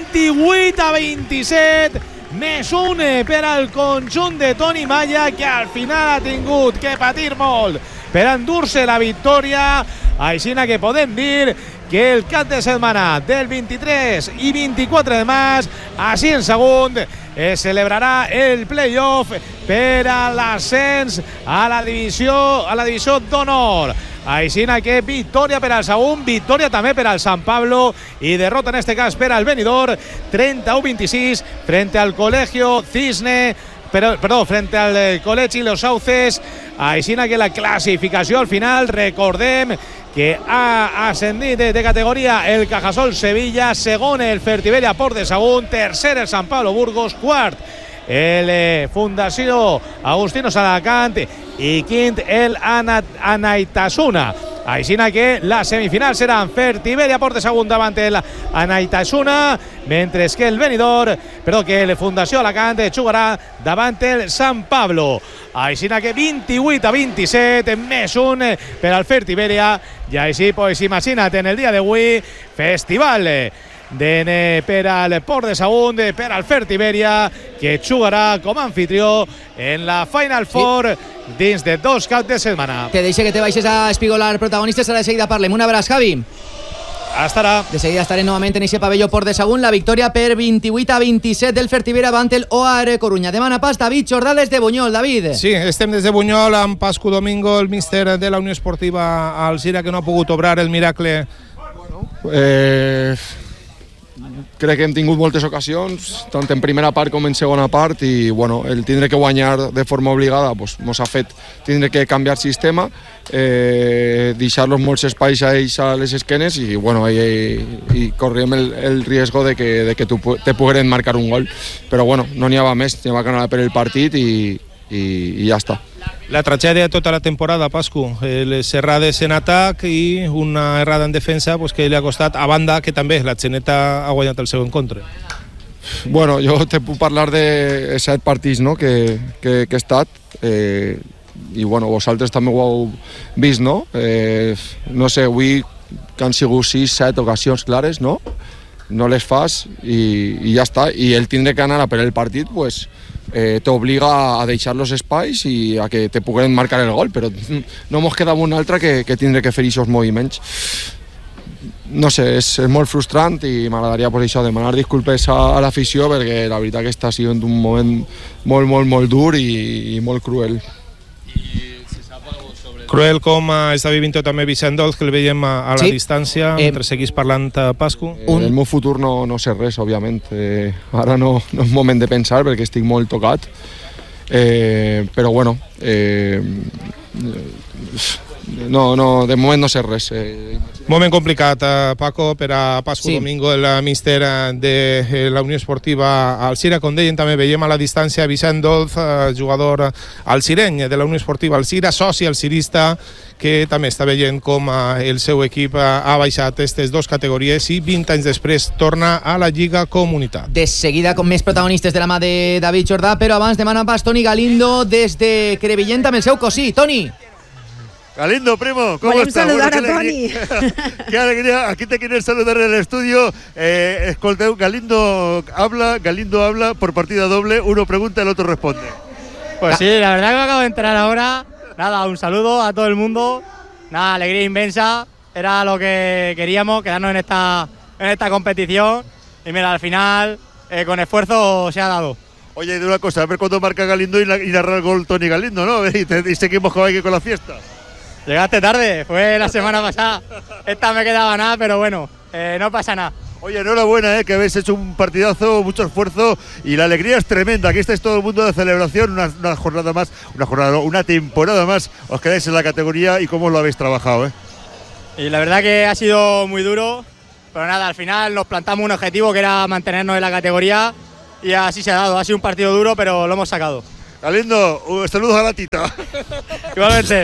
[SPEAKER 3] 28-27, més un per al conjunt de Toni Malla, que al final ha tingut que patir molt per endur-se la victòria. Així que podem dir que el cap de setmana del 23 i 24 de març, així en Sagunt, es celebrarà el playoff per a l'ascens a la divisió d'honor. Així que victòria per al Sagunt, victòria també per al Sant Pablo i derrota en este cas per al Benidorm, 31-26 frente al Colegio Cisne, frente al Col·legi Los Sauces. Així que la classificació al final, recordem que ha ascendit de categoria el Cajasol Sevilla, segon el Fertiberia Port de Sagunt, tercer el Sant Pablo Burgos, quart el Fundació Agustino Salacant i quint el Anaitasuna. Així que les semifinals seran Fertiberia Port de Sagunt davant el Anaitasuna, mentre que el Fundació Alacant jugarà davant el Sant Pablo. Així que 28-27, més un per al Fertiberia. I així, pues, imagina't, en el dia d'avui, festival per al Port de Sagunt, per al Fertiberia, que jugarà com a anfitrió en la Final Four dins de 2 caps de setmana.
[SPEAKER 2] Te deixe que te baixes a espigolar protagonistes, ara de seguida parlem. Un abraç, Javi.
[SPEAKER 3] Hasta ara.
[SPEAKER 2] De seguida estarem novament en aquest pavelló Port de Sagunt, la victòria per 28-27 del Fertiberia davant el OAR Corunya. Demana pas David Jordà des de Bunyol. David.
[SPEAKER 5] Sí, estem des de Bunyol amb Pascu Domingo, el míster de la Unió Esportiva Alzira, que no ha pogut obrar el miracle.
[SPEAKER 13] Crec que hem tingut moltes ocasions, tant en primera part com en segona part, i bueno, el tindre que guanyar de forma obligada ens ha fet tindre que canviar sistema, deixar-los molts espais a ells a les esquenes i, bueno, i correm el riesgo de que te pogueren marcar un gol. Però bueno, no n'hi havia més, n'hi havia que anar per el partit i ja està.
[SPEAKER 5] La tragèdia de tota la temporada, Pascu, les errades en atac i una errada en defensa que li ha costat, a banda que també l'Atzeneta ha guanyat el seu encontre.
[SPEAKER 13] Bueno, jo te puc parlar de 7 partits, no?, que he estat, i bueno, vosaltres també ho heu vist, no? No sé, avui que han sigut 6-7 ocasions clares, no? No les fas i ja està, i el tindre que anar a per el partit, pues t'obliga a deixar los espais i a que te puguin marcar el gol, però no mos queda un altre que tindre que fer aquests moviments. No sé, és molt frustrant i m'agradaria per això demanar disculpes a l'afició, perquè la veritat que està sent un moment molt dur i molt cruel.
[SPEAKER 5] Cruel com està vivint també Vicent Dolz, que el veiem a la distància, mentre seguís parlant, Pascu.
[SPEAKER 13] El meu futur no sé res, òbviament. Ara no és moment de pensar, perquè estic molt tocat. Però bueno, no, de moment no sé res.
[SPEAKER 5] Moment complicat, Paco, per a Pascu Domingo, el míster de la Unió Esportiva Alzira. Com deien, també veiem a la distància Vicent Dolz, jugador alzireny de la Unió Esportiva Alzira, soci alzirista, que també està veient com el seu equip ha baixat aquestes 2 categories i 20 anys després torna a la Lliga Comunitat.
[SPEAKER 2] De seguida con més protagonistes de la mà de David Jordà, però abans demana pas Toni Galindo des de Crevillent amb el seu cosí. Toni.
[SPEAKER 4] Galindo, primo, ¿cómo
[SPEAKER 6] Volem
[SPEAKER 4] estás?
[SPEAKER 6] saludar
[SPEAKER 4] Bueno,
[SPEAKER 6] a Toni.
[SPEAKER 4] Qué alegría, aquí te quieren saludar en el estudio. Escolteu, Galindo habla por partida doble, uno pregunta, el otro responde.
[SPEAKER 14] Pues sí, la verdad que me acabo de enterar ahora. Nada, un saludo a todo el mundo. Nada, alegría inmensa. Era lo que queríamos, quedarnos en esta competición. Y mira, al final, con esfuerzo se ha dado.
[SPEAKER 4] Oye, de una cosa, a ver cuándo marca Galindo y narra el gol Toni Galindo, ¿no? Y seguimos con la fiesta.
[SPEAKER 14] Llegaste tarde, fue la semana pasada. Esta me quedaba nada, pero bueno, no pasa nada.
[SPEAKER 4] Oye, enhorabuena, que habéis hecho un partidazo, mucho esfuerzo y la alegría es tremenda. Aquí estáis todo el mundo de celebración, una jornada más, una temporada más. Os quedáis en la categoría y cómo lo habéis trabajado,
[SPEAKER 14] Y la verdad que ha sido muy duro, pero nada, al final nos plantamos un objetivo que era mantenernos en la categoría y así se ha dado. Ha sido un partido duro, pero lo hemos sacado.
[SPEAKER 4] Galindo, saludos a la tita.
[SPEAKER 14] Igualmente.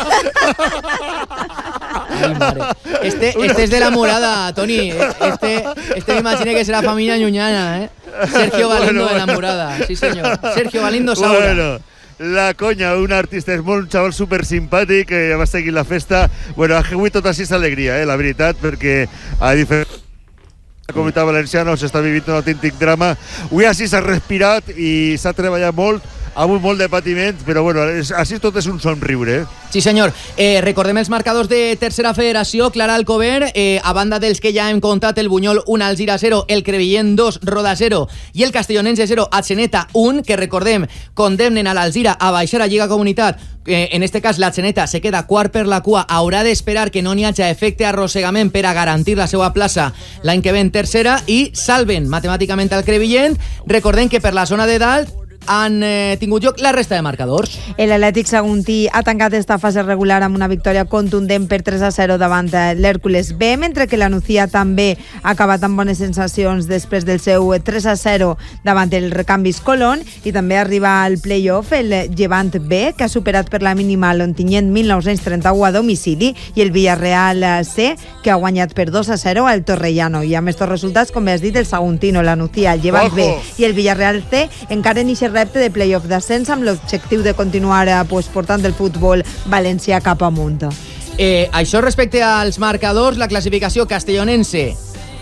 [SPEAKER 2] Ay, madre. Este es de la Morada, Toni. Este me imagino que será familia ñuñana, Sergio Galindo de la Morada, sí señor. Sergio Galindo Saura.
[SPEAKER 4] Bueno, la conya, un artista, és un xaval super simpàtic que va seguir la festa. Bueno, ha hagut tota així alegria, la veritat, perquè a diferència la comunitat valenciana s'està vivint un autèntic drama. Avui així s'ha respirat i s'ha treballat molt, ha hagut molt de patiment, però bueno, així tot és un somriure.
[SPEAKER 2] Sí, senyor. Recordem els marcadors de tercera federació. Clara Alcover, a banda dels que ja hem contat, el Bunyol 1, Alzira 0, el Crevillent 2, Roda 0 i el Castellonense 0, Atzeneta 1, que recordem, condemnen a l'Alzira a baixar a Lliga Comunitat. En este cas, l'Atzeneta se queda quart per la cua. Haurà d'esperar que no n'hi hagi efecte arrossegament per a garantir la seva plaça l'any que ve en tercera i salven matemàticament al Crevillent. Recordem que per la zona de dalt han tingut lloc la resta de marcadors.
[SPEAKER 6] L'Atlètic Saguntí ha tancat esta fase regular amb una victòria contundent per 3-0 davant l'Hèrcules B, mentre que la Nucía també ha acabat amb bones sensacions després del seu 3-0 davant el Recanvis Colón, i també arriba al play-off el Llevant B, que ha superat per la mínima l'Ontinyent 1931 a domicili, i el Villarreal C, que ha guanyat per 2-0 al Torrellano. I amb estos resultats, com has dit, el Saguntino, la Nucía, el Llevant B i el Villarreal C encara en aquest repte de play-off d'ascens amb l'objectiu de continuar portant el futbol valencià cap amunt.
[SPEAKER 2] Això respecte als marcadors, la classificació castellonense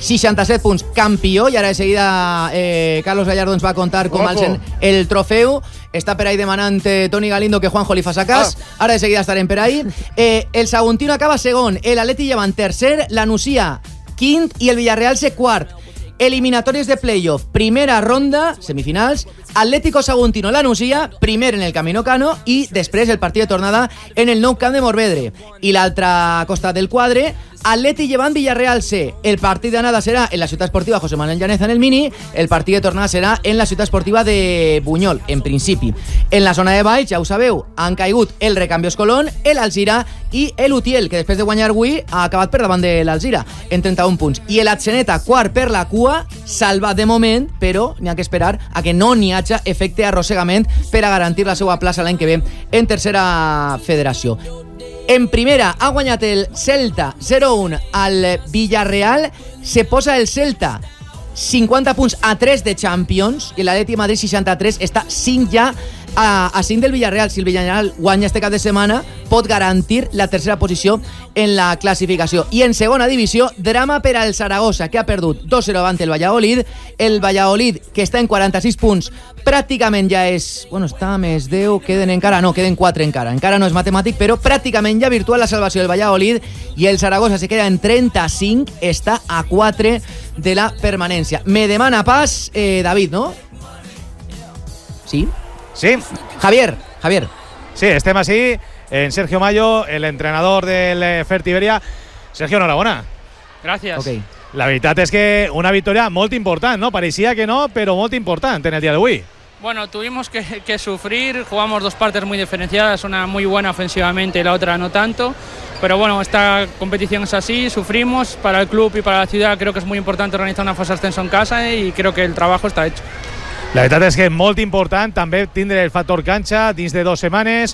[SPEAKER 2] 67 punts, campió, i ara de seguida Carlos Gallardo ens va contar com alcen el trofeu. Està per ahí demanant Toni Galindo que Juanjo li fa cas. Ara de seguida estarem per ahí. El Saguntino acaba segon, el Atleti Llevant tercer, la Nucía quint i el Villarreal C quart. Eliminatòries de playoff, primera ronda, semifinals, Atlético Saguntino, la Nucía, primer en el Camino Cano i després el partit de tornada en el nou camp de Morvedre. I l'altre costat del quadre, Atleti Llevant Villarreal C. El partit d'anada serà en la ciutat esportiva José Manuel Llaneza en el Mini, el partit de tornada serà en la ciutat esportiva de Bunyol, en principi. En la zona de baix, ja ho sabeu, han caigut el Recambios Colón, el Alzira i el Utiel, que després de guanyar avui ha acabat per davant de l'Alzira en 31 punts. I l'Atzeneta, quart per la cua, salvat de moment, però n'hi ha que esperar a que no n'hi hagi efecte arrossegament per a garantir la seva plaça l'any que ve en tercera federació. En primera ha guanyat el Celta 0-1 al Villarreal. Se posa el Celta 50 punts a 3 de Champions i l'Atleti Madrid 63, està 5 ja a 5 del Villarreal. Si el Villarreal guanya este cap de setmana, pot garantir la tercera posició en la classificació. I en segona divisió, drama per al Saragossa, que ha perdut 2-0 davant el Valladolid. El Valladolid, que està en 46 punts, pràcticament ja és... Bueno, està a més 10, queden 4 encara. Encara no és matemàtic, però pràcticament ja virtual la salvació del Valladolid, i el Saragossa se queda en 35, està a 4 de la permanència. Me demana pas David, no? Sí?
[SPEAKER 3] Sí.
[SPEAKER 2] Javier.
[SPEAKER 3] Sí, estem així en Sergio Mayo, el entrenador del Fertiberia. Sergio, enhorabona.
[SPEAKER 10] Gracias.
[SPEAKER 2] Okay.
[SPEAKER 3] La veritat és que una victòria molt important, ¿no? Parecía que no, pero molt important en el día de hoy.
[SPEAKER 10] Bueno, tuvimos que sufrir, jugamos dos partes muy diferenciadas, una muy buena ofensivamente y la otra no tanto, pero bueno, esta competición es así, sufrimos. Para el club y para la ciudad creo que es muy importante organizar una fase ascenso en casa y creo que el trabajo está hecho.
[SPEAKER 3] La veritat és que és molt important també tindre el factor canxa dins de 2 setmanes.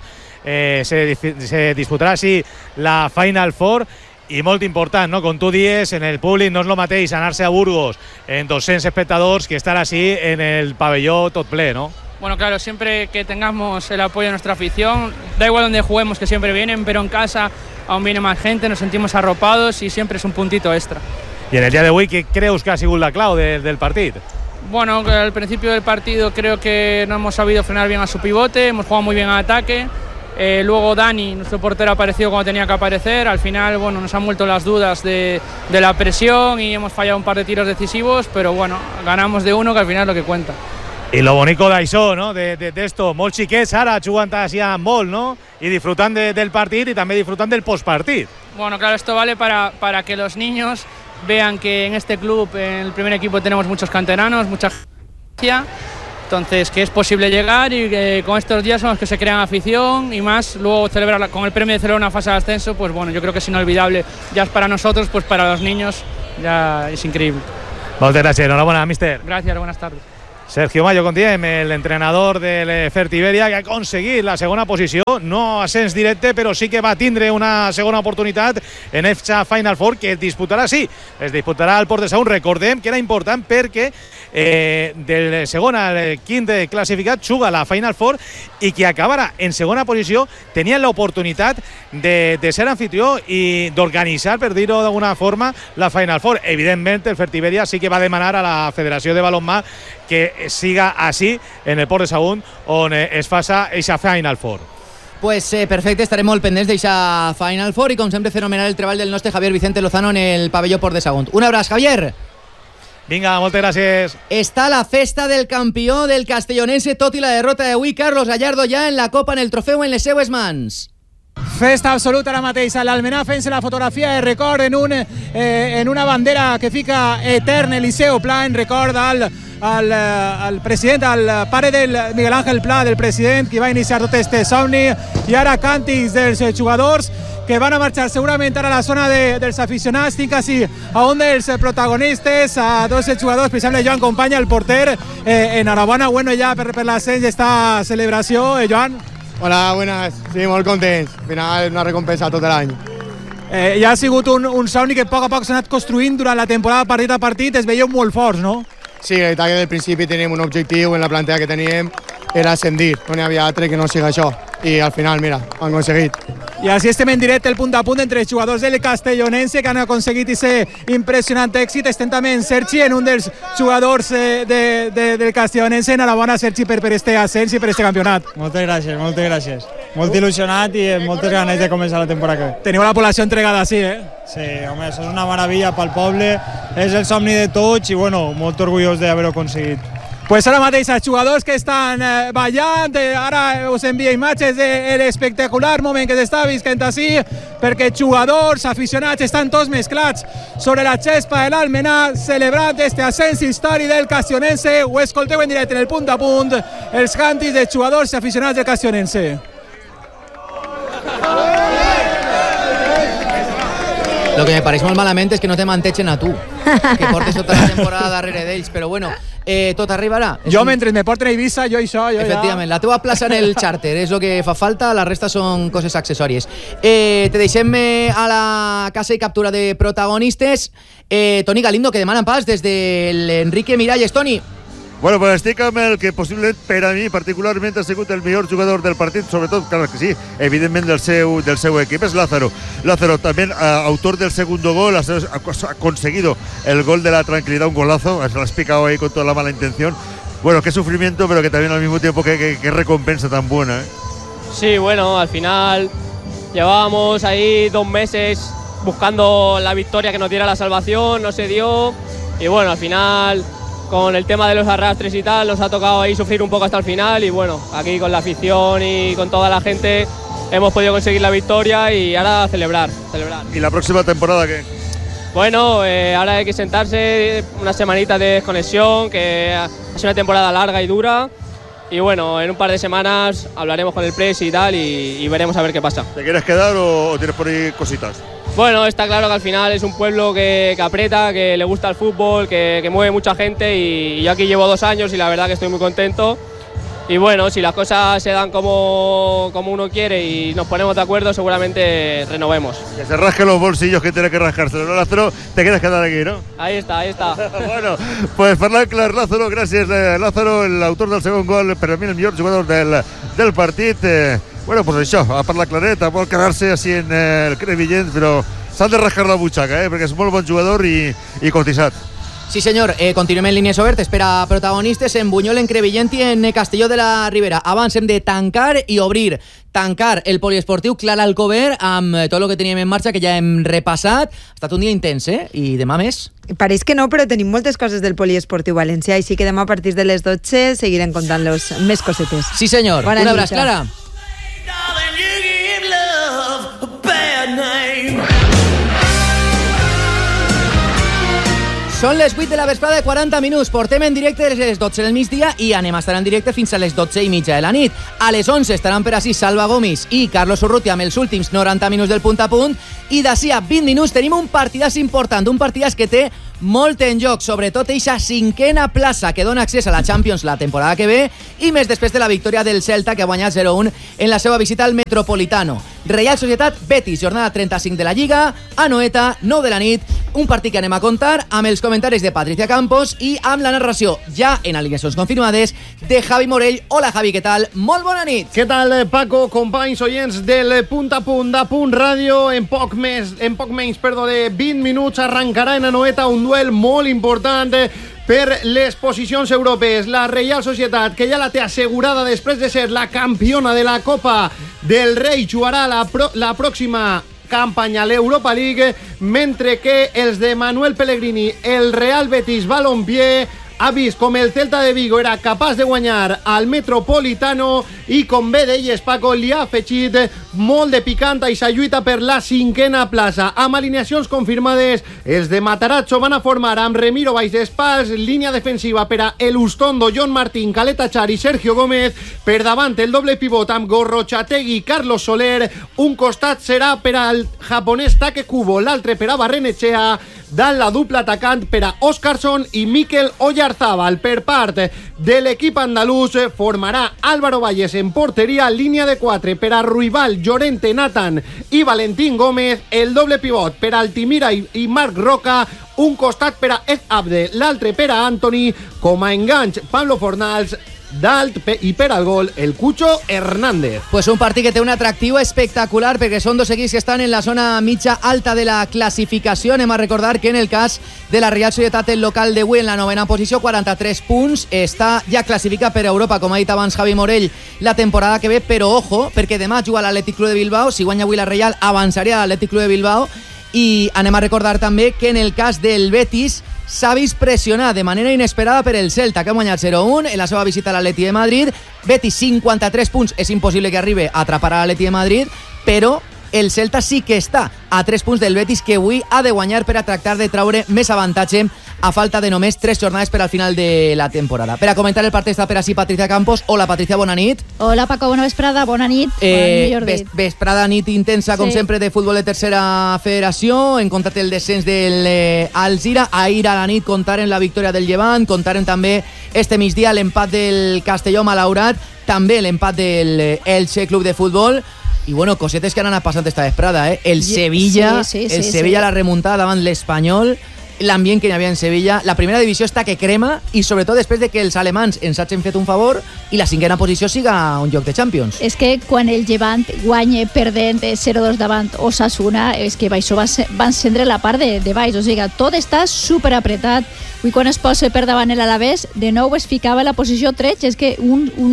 [SPEAKER 3] Se disputarà així la Final Four i molt important, no? Com tu dies, en el públic no és el mateix anar-se a Burgos en 200 espectadors que estar així en el pavelló tot ple, no?
[SPEAKER 10] Bueno, claro, siempre que tengamos el apoyo de nuestra afición, da igual donde juguemos, que siempre vienen, pero en casa aún viene más gente, nos sentimos arropados y siempre es un puntito extra.
[SPEAKER 3] I en el dia d'avui, què creus que ha sigut la clau del partit?
[SPEAKER 10] Bueno, al principio del partido creo que no hemos sabido frenar bien a su pivote, hemos jugado muy bien al ataque. Luego Dani, nuestro portero, ha aparecido cuando tenía que aparecer. Al final, bueno, nos han vuelto las dudas de la presión y hemos fallado un par de tiros decisivos, pero bueno, ganamos de uno, que al final es lo que cuenta.
[SPEAKER 3] I lo bonico d'això, no? d'esto, molts xiquets ara jugant així amb molt, no? I disfrutant del partit i també disfrutant del postpartit.
[SPEAKER 10] Bueno, claro, esto vale para que los niños vean que en este club, en el primer equipo, tenemos muchos canteranos, mucha gente, entonces que es posible llegar y que con estos días son los que se crean afición y más, luego celebrar con el premio de celebrar una fase de ascenso, pues bueno, yo creo que es inolvidable, ya es para nosotros, pues para los niños ya es increíble.
[SPEAKER 3] Moltes gràcies, enhorabona, míster.
[SPEAKER 10] Gracias, buenas tardes.
[SPEAKER 3] Sergio Mayo Contiem, el entrenador del Fertiberia, que ha aconseguit la segona posició, no ascens directe, però sí que va tindre una segona oportunitat en EFCHA Final Four, que es disputarà al Port de Sagunt. Recordem que era important perquè del segon al quint classificat juga la Final Four i que acabarà en segona posició tenien l'oportunitat de ser anfitrió i d'organitzar, per dir-ho d'alguna forma, la Final Four. Evidentment, el Fertiberia sí que va demanar a la Federació de Balonmà que siga així en el Port de Sagunt, on es faça aquesta Final Four.
[SPEAKER 2] Pues perfecte, estarem molt pendents d'eixa Final Four i com sempre fenomenal el treball del nostre Javier Vicente Lozano en el pavelló Port de Sagunt. Un abraç, Javier.
[SPEAKER 3] Vinga, moltes gràcies.
[SPEAKER 2] Està la festa del campió del castellonense, tot i la derrota d'avui. Carlos Gallardo ja en la Copa, en el trofeu en les seues mans.
[SPEAKER 7] Festa absoluta ara mateix a l'Almenar, fent-se la fotografia de record en una bandera que fica Etern Eliseu Pla, en record al president, al pare del Miguel Ángel Pla, del president, que va iniciar tot este somni, i ara càntics dels jugadors que van a marxar segurament ara a la zona dels aficionats. Tinc així a un dels protagonistes, a dos jugadors, per exemple Joan Companya, el porter. Enhorabona, bueno, ja per l'ascens d'esta celebració, Joan.
[SPEAKER 15] Hola, buenas. Sí, molt contents. Al final, una recompensa tot l'any.
[SPEAKER 7] Ja ha sigut un somni que a poc s'ha anat construint durant la temporada, partit a partit. Es veieu molt forts, no?
[SPEAKER 15] Sí, la veritat que del principi teníem un objectiu en la plantilla que teníem, era ascendir. No n'hi havia altre que no siga això. I al final, mira, ho han aconseguit.
[SPEAKER 7] I així estem en directe, el punt a punt entre els jugadors del Castellonense que han aconseguit aquest impressionant èxit. Estem també en Sergi, en un dels jugadors del Castellonense. Enhorabona, Sergi, per este ascens i per este campionat.
[SPEAKER 16] Moltes gràcies, moltes gràcies. Molt il·lusionat i amb moltes ganes de començar la temporada que ve.
[SPEAKER 7] Teniu la població entregada, sí, eh?
[SPEAKER 16] Sí, home, això és una meravella pel poble, és el somni de tots i, bueno, molt orgullós d'haver-ho aconseguit.
[SPEAKER 7] Pues ara mateix els jugadors que estan ballant, ara us envia imatges de l'espectacular moment que s'està visquent així, perquè jugadors, aficionats estan tots mesclats sobre la xespa de l'Almenar, celebrant este ascens històric del Castellonense. Ho escolteu en directe en el punt a punt, els càntics de jugadors i aficionats del Castellonense.
[SPEAKER 2] Lo que me pareix molt malament és que no te manteixen a tu, que portes tota la temporada darrere d'ells, però bueno, tot arribarà.
[SPEAKER 7] Jo, mentre me porten a Ibiza, jo això, jo
[SPEAKER 2] efectivament, la teva plaça en el charter és el que fa falta, la resta són coses accessòries. Te deixem a la casa i captura de protagonistes. Toni Galindo, que demana pas des de l'Enrique Miralles. Toni.
[SPEAKER 4] Bueno, pues estic amb el que possiblement per a mi particularment ha sigut el millor jugador del partit, sobretot, clar que sí, evidentment del seu equip, és Lázaro. Lázaro también, autor del segundo gol, ha conseguido el gol de la tranquilidad, un golazo, se lo has picado ahí con toda la mala intención. Bueno, qué sufrimiento, pero que también al mismo tiempo qué recompensa tan buena, ¿eh?
[SPEAKER 17] Sí, bueno, al final llevábamos ahí 2 meses buscando la victoria que nos diera la salvación, no se dio, y bueno, al final, con el tema de los arrastres y tal, nos ha tocado ahí sufrir un poco hasta el final y bueno, aquí con la afición y con toda la gente hemos podido conseguir la victoria y ahora celebrar.
[SPEAKER 4] ¿Y la próxima temporada qué?
[SPEAKER 17] Bueno, ahora hay que sentarse, una semanita de desconexión, que ha sido una temporada larga y dura. Y bueno, en un par de semanas hablaremos con el press y tal y veremos a ver qué pasa.
[SPEAKER 4] ¿Te quieres quedar o tienes por ahí cositas?
[SPEAKER 17] Bueno, está claro que al final es un pueblo que aprieta, que le gusta el fútbol, que mueve mucha gente y yo aquí llevo 2 años y la verdad que estoy muy contento. Y bueno, si las cosas se dan como uno quiere y nos ponemos de acuerdo, seguramente renovemos.
[SPEAKER 4] Que se rasque los bolsillos que tiene que rascarse, ¿no, Lázaro? Te quieres quedar aquí, ¿no?
[SPEAKER 17] Ahí está.
[SPEAKER 4] Bueno, pues Ferran Clar Lázaro, gracias Lázaro, el autor del segon gol, per a mi el millor jugador del partit. Bueno, pues això, a parlar claret, vol quedar-se així en el Crevillent, però s'han de rascar la butxaca, perquè és molt bon jugador i cotitzat.
[SPEAKER 2] Sí, senyor. Continuem en línies obertes per a protagonistes en Buñol, en Crevillent i en Castelló de la Ribera. Abans hem de tancar i obrir. Tancar el poliesportiu Clara Alcover amb tot el que teníem en marxa, que ja hem repassat. Ha estat un dia intens, I demà més?
[SPEAKER 6] Pareix que no, però tenim moltes coses del poliesportiu valencià, així que demà a partir de les 12 seguirem contant-los més cosetes.
[SPEAKER 2] Sí, senyor.
[SPEAKER 6] Bona
[SPEAKER 2] un
[SPEAKER 6] nit,
[SPEAKER 2] abraç, Clara. Són les 8 de la vesprada de 40 minuts. Portem en directe des de les 12 del migdia i anem a estar en directe fins a les 12:30 de la nit. A les 11 estaran per així Salva Gomis i Carlos Urrutia amb els últims 90 minuts del punt a punt, i d'ací a 20 minuts tenim un partidàs important, un partidàs que té molt en joc, sobretot eixa 5a plaça que dona accés a la Champions la temporada que ve, i més després de la victòria del Celta, que ha guanyat 0-1 en la seva visita al Metropolitano. Real Societat Betis, jornada 35 de la Lliga, a Noeta, 9 de la nit, un partit que anem a contar amb els comentaris de Patricia Campos i amb la narració, ja en alineacions confirmades, de Javi Morell. Hola, Javi, què tal? Molt bona nit!
[SPEAKER 18] Què tal, Paco, companys oients del Punt a Punt de Punt Ràdio? En poc menys de 20 minuts arrencarà en Anoeta un duel molt important per les posicions europees. La Real Societat, que ja la té assegurada després de ser la campiona de la Copa del Rei, jugarà la pròxima campanya a l'Europa League, mentre que els de Manuel Pellegrini, el Real Betis Balompié, ha vist com el Celta de Vigo era capaç de guanyar al Metropolitano i, com bé deies, Paco, li ha afegit molt de picant a aquesta lluita per la 5a plaça. Amb alineacions confirmades, els de Matarazzo van a formar amb Remiro baix d'espals, línia defensiva per a El Ustondo, John Martín, Caleta Char i Sergio Gómez, per davant el doble pivot amb Gorrochategui i Carlos Soler, un costat serà per al japonès Take Kubo, l'altre per a Barrenetxea, dalt la dupla atacant per a Óscarson i Mikel Oyarzábal. Per part de l'equip andalús formarà Álvaro Valles en porteria, línia de 4 per a Ruibal, Llorente, Nathan i Valentín Gómez, el doble pivot per a Altimira i Marc Roca, un costat per a Ed Abde, l'altre per a Anthony, com a enganx Pablo Fornals, dalt i per al gol el Cucho Hernández.
[SPEAKER 2] Pues un partit que té un atractiu espectacular perquè són dos equips que estan en la zona mitja alta de la classificació. Anem a recordar que en el cas de la Real Societat, el local d'avui en la 9a posició, 43 punts, està ja classificat per Europa, com ha dit abans Javi Morell, la temporada que ve, però ojo, perquè demà juga l'Atlètic Club de Bilbao. Si guanya avui la Real, avançaria l'Atlètic Club de Bilbao. I anem a recordar també que en el cas del Betis s'ha vist pressionar de manera inesperada per el Celta, que ha guanyat 0-1 en la seva visita a l'Atleti de Madrid. Betis, 53 punts, és impossible que arribi a atrapar a l'Atleti de Madrid, però el Celta sí que està a 3 punts del Betis, que avui ha de guanyar per a tractar de traure més avantatge a falta de només 3 jornades per al final de la temporada. Per a comentar el partit està per així Patricia Campos. Hola, Patricia, bona nit.
[SPEAKER 19] Hola, Paco, bona vesprada, bona nit.
[SPEAKER 2] Vesprada, nit intensa, com sempre, de futbol de tercera federació. En comptat el descens del Alzira. Ahir a la nit contaren la victòria del Llevant, contaren també este migdia l'empat del Castelló malaurat, també l'empat del Elche Club de Futbol. I bueno, cosetes que han anat passant esta vesprada, El Sevilla, Sevilla la remuntada davant l'Espanyol, l'ambient que hi havia en Sevilla. La primera divisió està que crema, i sobretot després de que els alemans ens hagin fet un favor i la 5a posició siga un lloc de Champions.
[SPEAKER 19] És que quan el Llevant guanya perdent 0-2 davant Osasuna, és que això va encendre la part de baix, o sigui, tot està superapretat. Avui quan es posa per davant l'Alavés, de nou es ficava a la posició 3, és que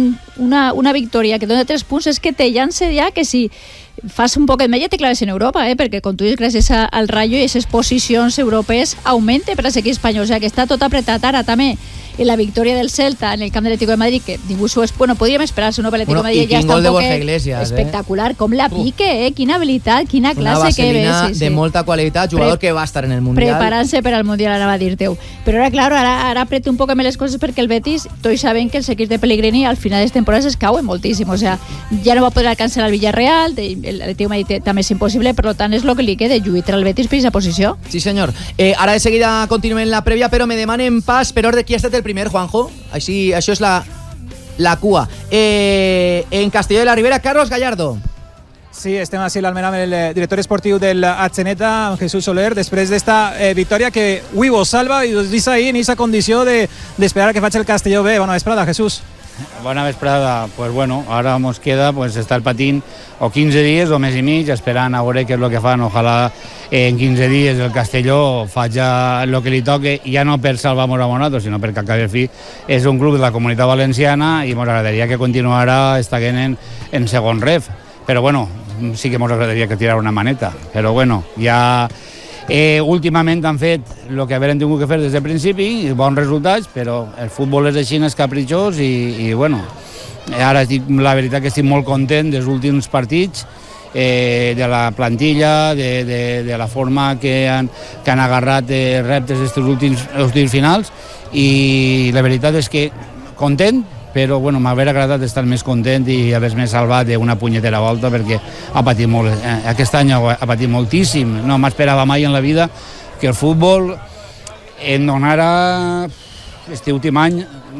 [SPEAKER 19] una victòria que dona 3 punts és que te llança ja que si fas un poquet més ja te claves en Europa, perquè com tu dius, gràcies al Rayo i aquestes posicions europees augmenta per als equips espanyols, o sigui que està tot apretat. Ara també en la victòria del Celta en el camp de l'Atlético de Madrid, que ningú s'ho és... Bueno, podríem esperar-se, no? Per l'Atlético de Madrid ja està un poc espectacular, com la pique, quina habilitat, quina classe que ve.
[SPEAKER 2] Una vaselina de molta qualitat, jugador que va estar en el Mundial.
[SPEAKER 19] Preparant-se per al Mundial, anava a dir-te-ho. Però ara, clar, ara apreta un poc més les coses perquè el Betis, tots sabem que els equips de Pellegrini al final de les temporades es cauen moltíssim, o sea, ja no va poder alcançar el Villarreal, l'Atlético de Madrid també és impossible, per tant és el que li queda, lluitar al Betis per aquesta posició.
[SPEAKER 2] Sí, senyor. Ara de seguida continuem la prèvia, però me demanen pas per ordre qui ha estat el primer, Juanjo. Això és la la cua. En Castelló de la Ribera, Carlos Gallardo.
[SPEAKER 7] Sí, estem així a l'Almenar amb el director esportiu del Atzeneta, amb Jesús Soler, després d'esta victòria que avui vos salva i us deixa ahí en aquesta condició d'esperar que faci el Castelló bé. Bona vesprada, Jesús.
[SPEAKER 20] Bona vesprada. Pues bueno, ara mos queda pues, estar patint o 15 dies o mes i mig, esperant a veure què és el que fan. Ojalà en 15 dies el Castelló faci el que li toque, ja no per salvar-nos a Monato, sinó perquè al cap i al fi és un club de la Comunitat Valenciana i ens agradaria que continuara estant en segon ref. Però bueno, sí que ens agradaria que tirara una maneta. Però bueno, ja últimament han fet el que haurem tingut que fer des del principi, bons resultats, però el futbol és així, és capritxós i bueno, ara la veritat que estic molt content dels últims partits, de la plantilla, de la forma que han agarrat reptes aquests últims finals, i la veritat és que content, però bueno, m'hauria agradat estar més content i haver-me salvat d'una punyetera volta, perquè ha patit molt, aquest any ha patit moltíssim. No m'esperava mai en la vida que el futbol em donara este últim any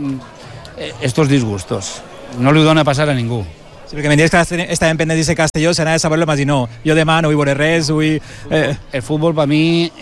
[SPEAKER 20] estos disgustos. No li dona passar a ningú.
[SPEAKER 7] Sí, perquè em dius que estàvem pendents d'aquest Castelló, s'anava a saber-lo, i no. Jo demà no vull veure res,
[SPEAKER 20] El futbol per mi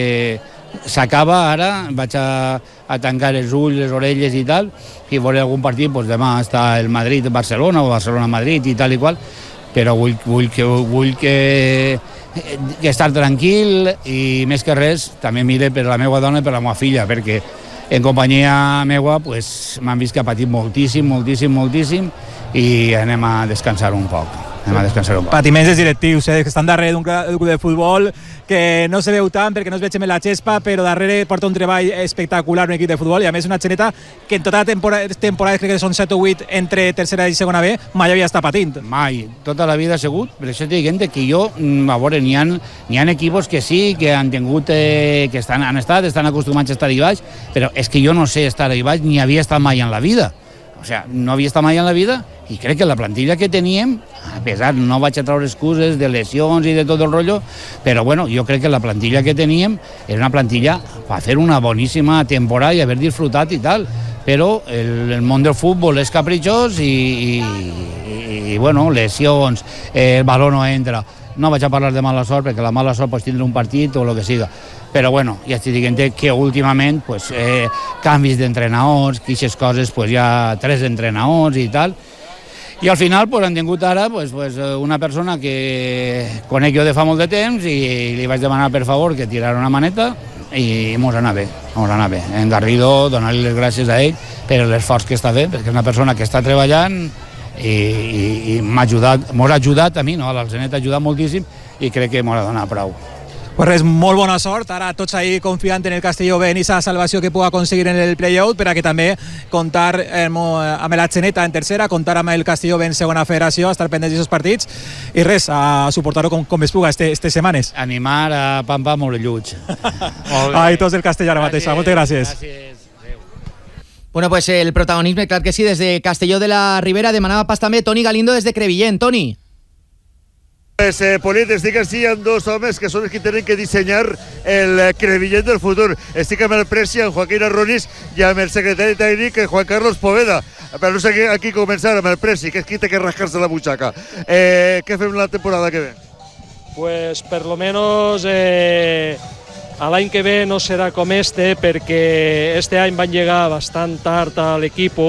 [SPEAKER 20] s'acaba ara, vaig a tancar els ulls, les orelles i tal, i veure algun partit, doncs demà està el Madrid-Barcelona o Barcelona-Madrid i tal i qual, però vull que estar tranquil i més que res també mire per la meva dona i per la meva filla, perquè en companyia meva pues, m'han vist que ha patit moltíssim i anem a descansar un poc.
[SPEAKER 7] Patiments dels directius, que estan darrere d'un club de futbol que no se veu tant perquè no es vegem en la xespa, però darrere porta un treball espectacular un equip de futbol, i a més una Atzeneta que en tota la temporada, crec que són 7 o 8 entre tercera i segona B, mai havia estat patint.
[SPEAKER 20] Mai, tota la vida ha sigut, per això t'he dit que jo, a veure, n'hi ha equips que sí, que han tingut, que estan acostumats a estar allà baix, però és que jo no sé estar allà baix ni havia estat mai en la vida. O sea, no havia estat mai en la vida i crec que la plantilla que teníem, a pesar, no vaig a treure excuses de lesions i de tot el rotllo, però bueno, jo crec que la plantilla que teníem era una plantilla per fer una boníssima temporada i haver disfrutat i tal, però el món del futbol és capritxós i bueno, lesions, el baló no entra. No vaig a parlar de mala sort, perquè la mala sort pots tindre un partit o el que siga. Però bueno, ja estic dient que últimament pues, canvis d'entrenadors, que aquestes coses, pues, hi ha 3 entrenadors i tal, i al final pues, han tingut ara pues, una persona que conec jo de fa molt de temps i li vaig demanar per favor que tirara una maneta i mos ha anat bé. En Garrido, donar-li les gràcies a ell per l'esforç que està fent, perquè és una persona que està treballant i mos ha ajudat a mi, no? A l'Atzeneta ha ajudat moltíssim i crec que mos ha donat prou.
[SPEAKER 7] Pues res, molt bona sort, ara tots ahí confiant en el Castelló bé en aquesta salvació que pugui aconseguir en el play-out, per a que també comptar amb l'Atzeneta en tercera, comptar amb el Castelló bé en segona federació, estar pendents d'aquests partits i res, a suportar-ho com es puga aquestes setmanes.
[SPEAKER 20] Animar a Pampa Morelluig.
[SPEAKER 7] Ai, tots del Castelló ara mateix, moltes gràcies.
[SPEAKER 2] Bueno, pues el protagonisme, clar que sí, des de Castelló de la Ribera demanava pas també Toni Galindo des de Crevillent. Toni.
[SPEAKER 4] Pues, Polit, estic així amb 2 homes que són els que tenen que dissenyar el Crevillent del futur. Estic amb el presi, en Joaquín Arronis, i amb el secretari tècnic, Juan Carlos Poveda. Però no sé aquí començar amb el presi, que és qui té que rascar-se la butxaca. Què fem la temporada que ve?
[SPEAKER 21] Pues per lo menos l'any que ve no serà com perquè este any van llegar bastant tard a l'equip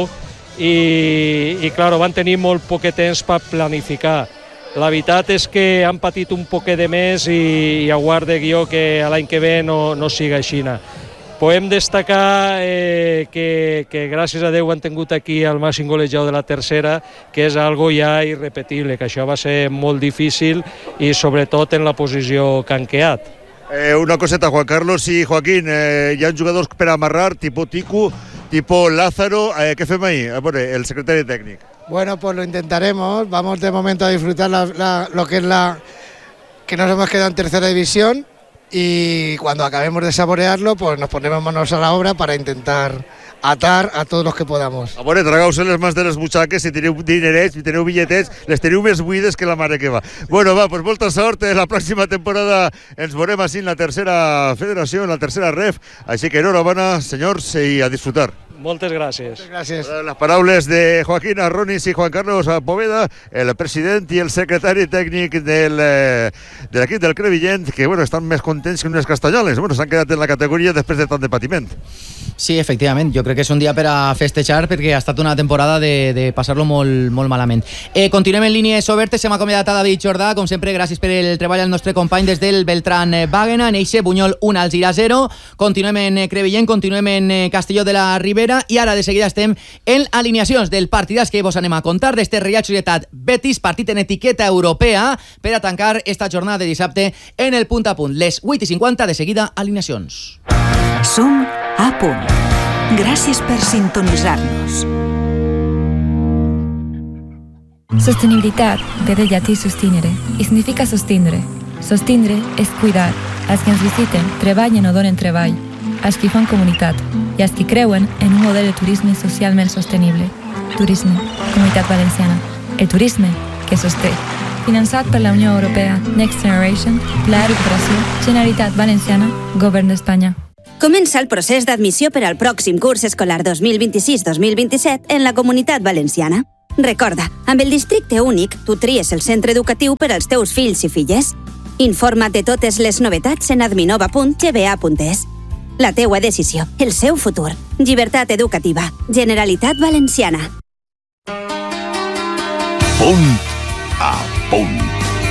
[SPEAKER 21] i claro, van tenir molt poc temps per planificar. La veritat és que han patit un poquet de més i aguarde jo que l'any que ve no siga així. Podem destacar que gràcies a Déu han tingut aquí el màxim golejador de la tercera, que és algo ja irrepetible, que això va ser molt difícil i sobretot en la posició que han quedat.
[SPEAKER 4] Una coseta, Juan Carlos y Joaquín, hi ha jugadors per amarrar, tipo Ticu, tipo Lázaro, ¿qué fem ahí? Bueno, el secretario técnico.
[SPEAKER 22] Bueno, pues lo intentaremos, vamos de momento a disfrutar lo que es que nos hemos quedado en tercera división y cuando acabemos de saborearlo, pues nos ponemos manos a la obra para intentar atar a todos los que podamos.
[SPEAKER 4] A veure, tragau-se les mans de les butxaques, si teniu dinerets, si teniu billetets, les teniu més buides que la mare que va. Bueno, va, pues molta sort, la pròxima temporada ens veurem així en la tercera federació, en la tercera ref, així que enhorabona, senyors, i a disfrutar.
[SPEAKER 21] Moltes gràcies.
[SPEAKER 4] Las paraules de Joaquín Arronis y Juan Carlos Poveda, el president i el secretari tècnic de l'equip del Crevillent, que bueno, estan més contents que unes castanyoles. Bueno, s'han quedat en la categoria després de tant de patiment.
[SPEAKER 2] Sí, efectivament, jo crec que és un dia per a festejar perquè ha estat una temporada de passar-lo molt, molt malament. Continuem en línies obertes, hem acomiadat a David Jordà, com sempre, gràcies per el treball al nostre company des del Beltrán Bàguena, en eixe Bunyol 1 al Gira 0, continuem en Crevillent, continuem en Castelló de la Ribera i ara de seguida estem en alineacions del partidàs que vos anem a contar d'este Real Societat Betis, partit en etiqueta europea per a tancar esta jornada de dissabte en el punt a punt. Les 8:50, de seguida alineacions.
[SPEAKER 8] Som a punt. Gràcies per sintonitzar-nos.
[SPEAKER 9] Sostenibilitat ve del llatí sustinere i significa sostindre. Sostindre és cuidar. Els que ens visiten treballen o donen treball, els que fan comunitat i els que creuen en un model de turisme socialment sostenible. Turisme, Comunitat Valenciana. El turisme que sosté. Finançat per la Unió Europea, Next Generation, Pla de Recuperació, Generalitat Valenciana, Govern d'Espanya.
[SPEAKER 23] Comença el procés d'admissió per al pròxim curs escolar 2026-2027 en la Comunitat Valenciana. Recorda, amb el districte únic, tu tries el centre educatiu per als teus fills i filles. Informa't de totes les novetats en adminova.gba.es. La teua decisió, el seu futur. Llibertat educativa. Generalitat Valenciana.
[SPEAKER 24] Punt a punt.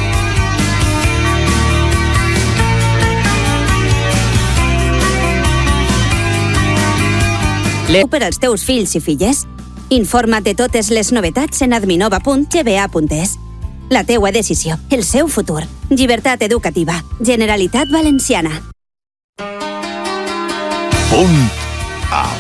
[SPEAKER 23] Per als teus fills i filles. Informa't de totes les novetats en adminova.gba.es. La teua decisió, el seu futur. Llibertat educativa. Generalitat Valenciana.
[SPEAKER 24] Punt a